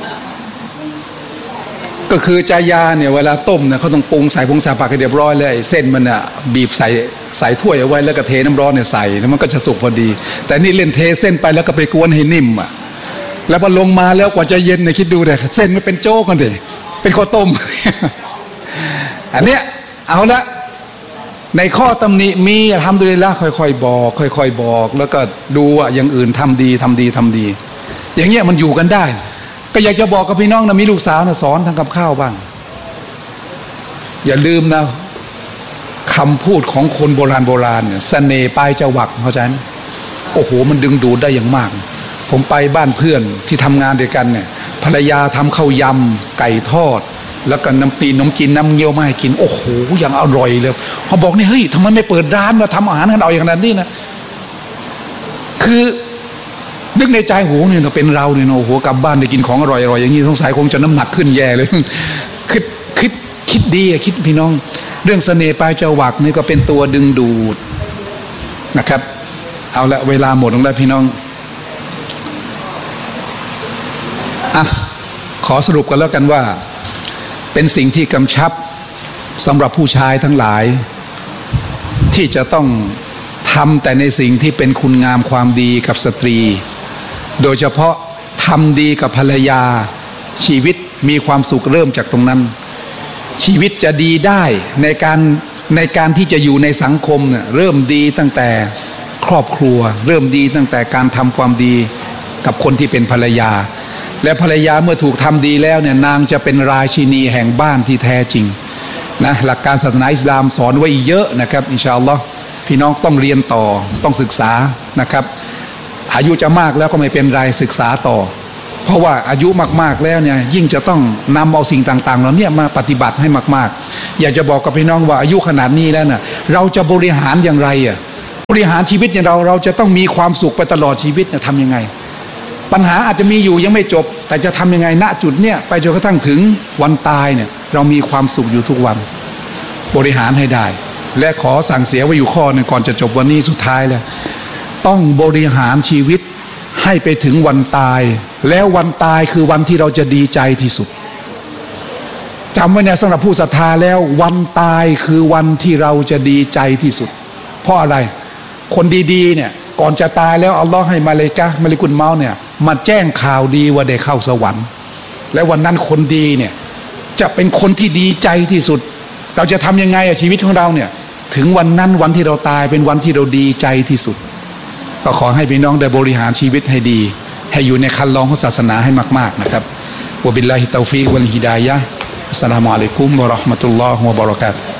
ก็คือจายาเนี่ยเวลาต้มเนี่ยเขาต้องปรุงใส่ผงซาปากให้เรียบร้อยเลยเส้นมันอ่ะบีบใส่ถ้วยเอาไว้แล้วก็เทน้ำร้อนเนี่ยใส่แล้วมันก็จะสุกพอดีแต่นี่เล่นเทเส้นไปแล้วก็ไปกวนให้นิ่มอ่ะแล้วพอลงมาแล้วกว่าจะเย็นเนี่ยคิดดูเลยเส้นไม่เป็นโจ๊กกันดิเป็นข้าวต้ม อันเนี้ยเอาละในข้อตำหนิมีทำดูเลยละค่อยๆบอกแล้วก็ดูอ่ะอย่างอื่นทำดีอย่างเงี้ยมันอยู่กันได้ก็อยากจะบอกกับพี่น้องนะมีลูกสาวนะสอนทำกับข้าวบ้างอย่าลืมนะคำพูดของคนโบราณเนี่ยเสน่ห์ปลายจวักเข้าใจไหมโอ้โหมันดึงดูดได้อย่างมากผมไปบ้านเพื่อนที่ทำงานด้วยกันเนี่ยภรรยาทำข้าวยำไก่ทอดแล้วก็น้ำปีนมจีนน้ำเงี้ยวมาให้กินโอ้โหอย่างอร่อยเลยเขาบอกนี่เฮ้ยทำไมไม่เปิดร้านมาทำอาหารกันเอาอย่างนั้นนี่นะคือนึกในใจโหเนี่ยเราเป็นเราเนี่ยโอ้โหกลับบ้านได้กินของอร่อยๆอย่างนี้สงสัยคงจะน้ำหนักขึ้นแย่เลยคิดดีคิดพี่น้องเรื่องเสน่ห์ปลายจวักนี่ก็เป็นตัวดึงดูดนะครับเอาละเวลาหมดลงแล้วพี่น้องอ่ะขอสรุปกันแล้วกันว่าเป็นสิ่งที่กำชับสำหรับผู้ชายทั้งหลายที่จะต้องทำแต่ในสิ่งที่เป็นคุณงามความดีกับสตรีโดยเฉพาะทำดีกับภรรยาชีวิตมีความสุขเริ่มจากตรงนั้นชีวิตจะดีได้ในการที่จะอยู่ในสังคมเนี่ยเริ่มดีตั้งแต่ครอบครัวเริ่มดีตั้งแต่การทำความดีกับคนที่เป็นภรรยาและภรรยาเมื่อถูกทำดีแล้วเนี่ยนางจะเป็นราชินีแห่งบ้านที่แท้จริงนะหลักการศาสนาอิสลามสอนไว้เยอะนะครับอินชาอัลลอฮ์พี่น้องต้องเรียนต่อต้องศึกษานะครับอายุจะมากแล้วก็ไม่เป็นไรศึกษาต่อเพราะว่าอายุมากๆแล้วเนี่ยยิ่งจะต้องนำเอาสิ่งต่างๆเหล่านี้มาปฏิบัติให้มากๆอยากจะบอกกับพี่น้องว่าอายุขนาดนี้แล้วน่ะเราจะบริหารอย่างไรบริหารชีวิตอย่างเราจะต้องมีความสุขไปตลอดชีวิตทำยังไงปัญหาอาจจะมีอยู่ยังไม่จบแต่จะทำยังไงณจุดเนี้ยไปจนกระทั่งถึงวันตายเนี่ยเรามีความสุขอยู่ทุกวันบริหารให้ได้และขอสั่งเสียไว้อยู่ข้อหนึ่งก่อนจะจบวันนี้สุดท้ายแล้วต้องบริหารชีวิตให้ไปถึงวันตายแล้ววันตายคือวันที่เราจะดีใจที่สุดจำไว้เนี่ยสำหรับผู้ศรัทธาแล้ววันตายคือวันที่เราจะดีใจที่สุดเพราะอะไรคนดีๆเนี่ยก่อนจะตายแล้วอัลลอฮ์ให้มาเลกุลเมาต์เนี่ยมาแจ้งข่าวดีว่าได้เข้าสวรรค์และวันนั้นคนดีเนี่ยจะเป็นคนที่ดีใจที่สุดเราจะทำยังไงชีวิตของเราเนี่ยถึงวันนั้นวันที่เราตายเป็นวันที่เราดีใจที่สุดก็ขอให้พี่น้องได้บริหารชีวิตให้ดีให้อยู่ในคันลองของศาสนาให้มากๆนะครับวะบิลลาฮิตตอฟิกวัลฮิดายะฮ์อัสสลามุอะลัยกุมวะเราะห์มะตุลลอฮ์วะบะเราะกาตุฮ์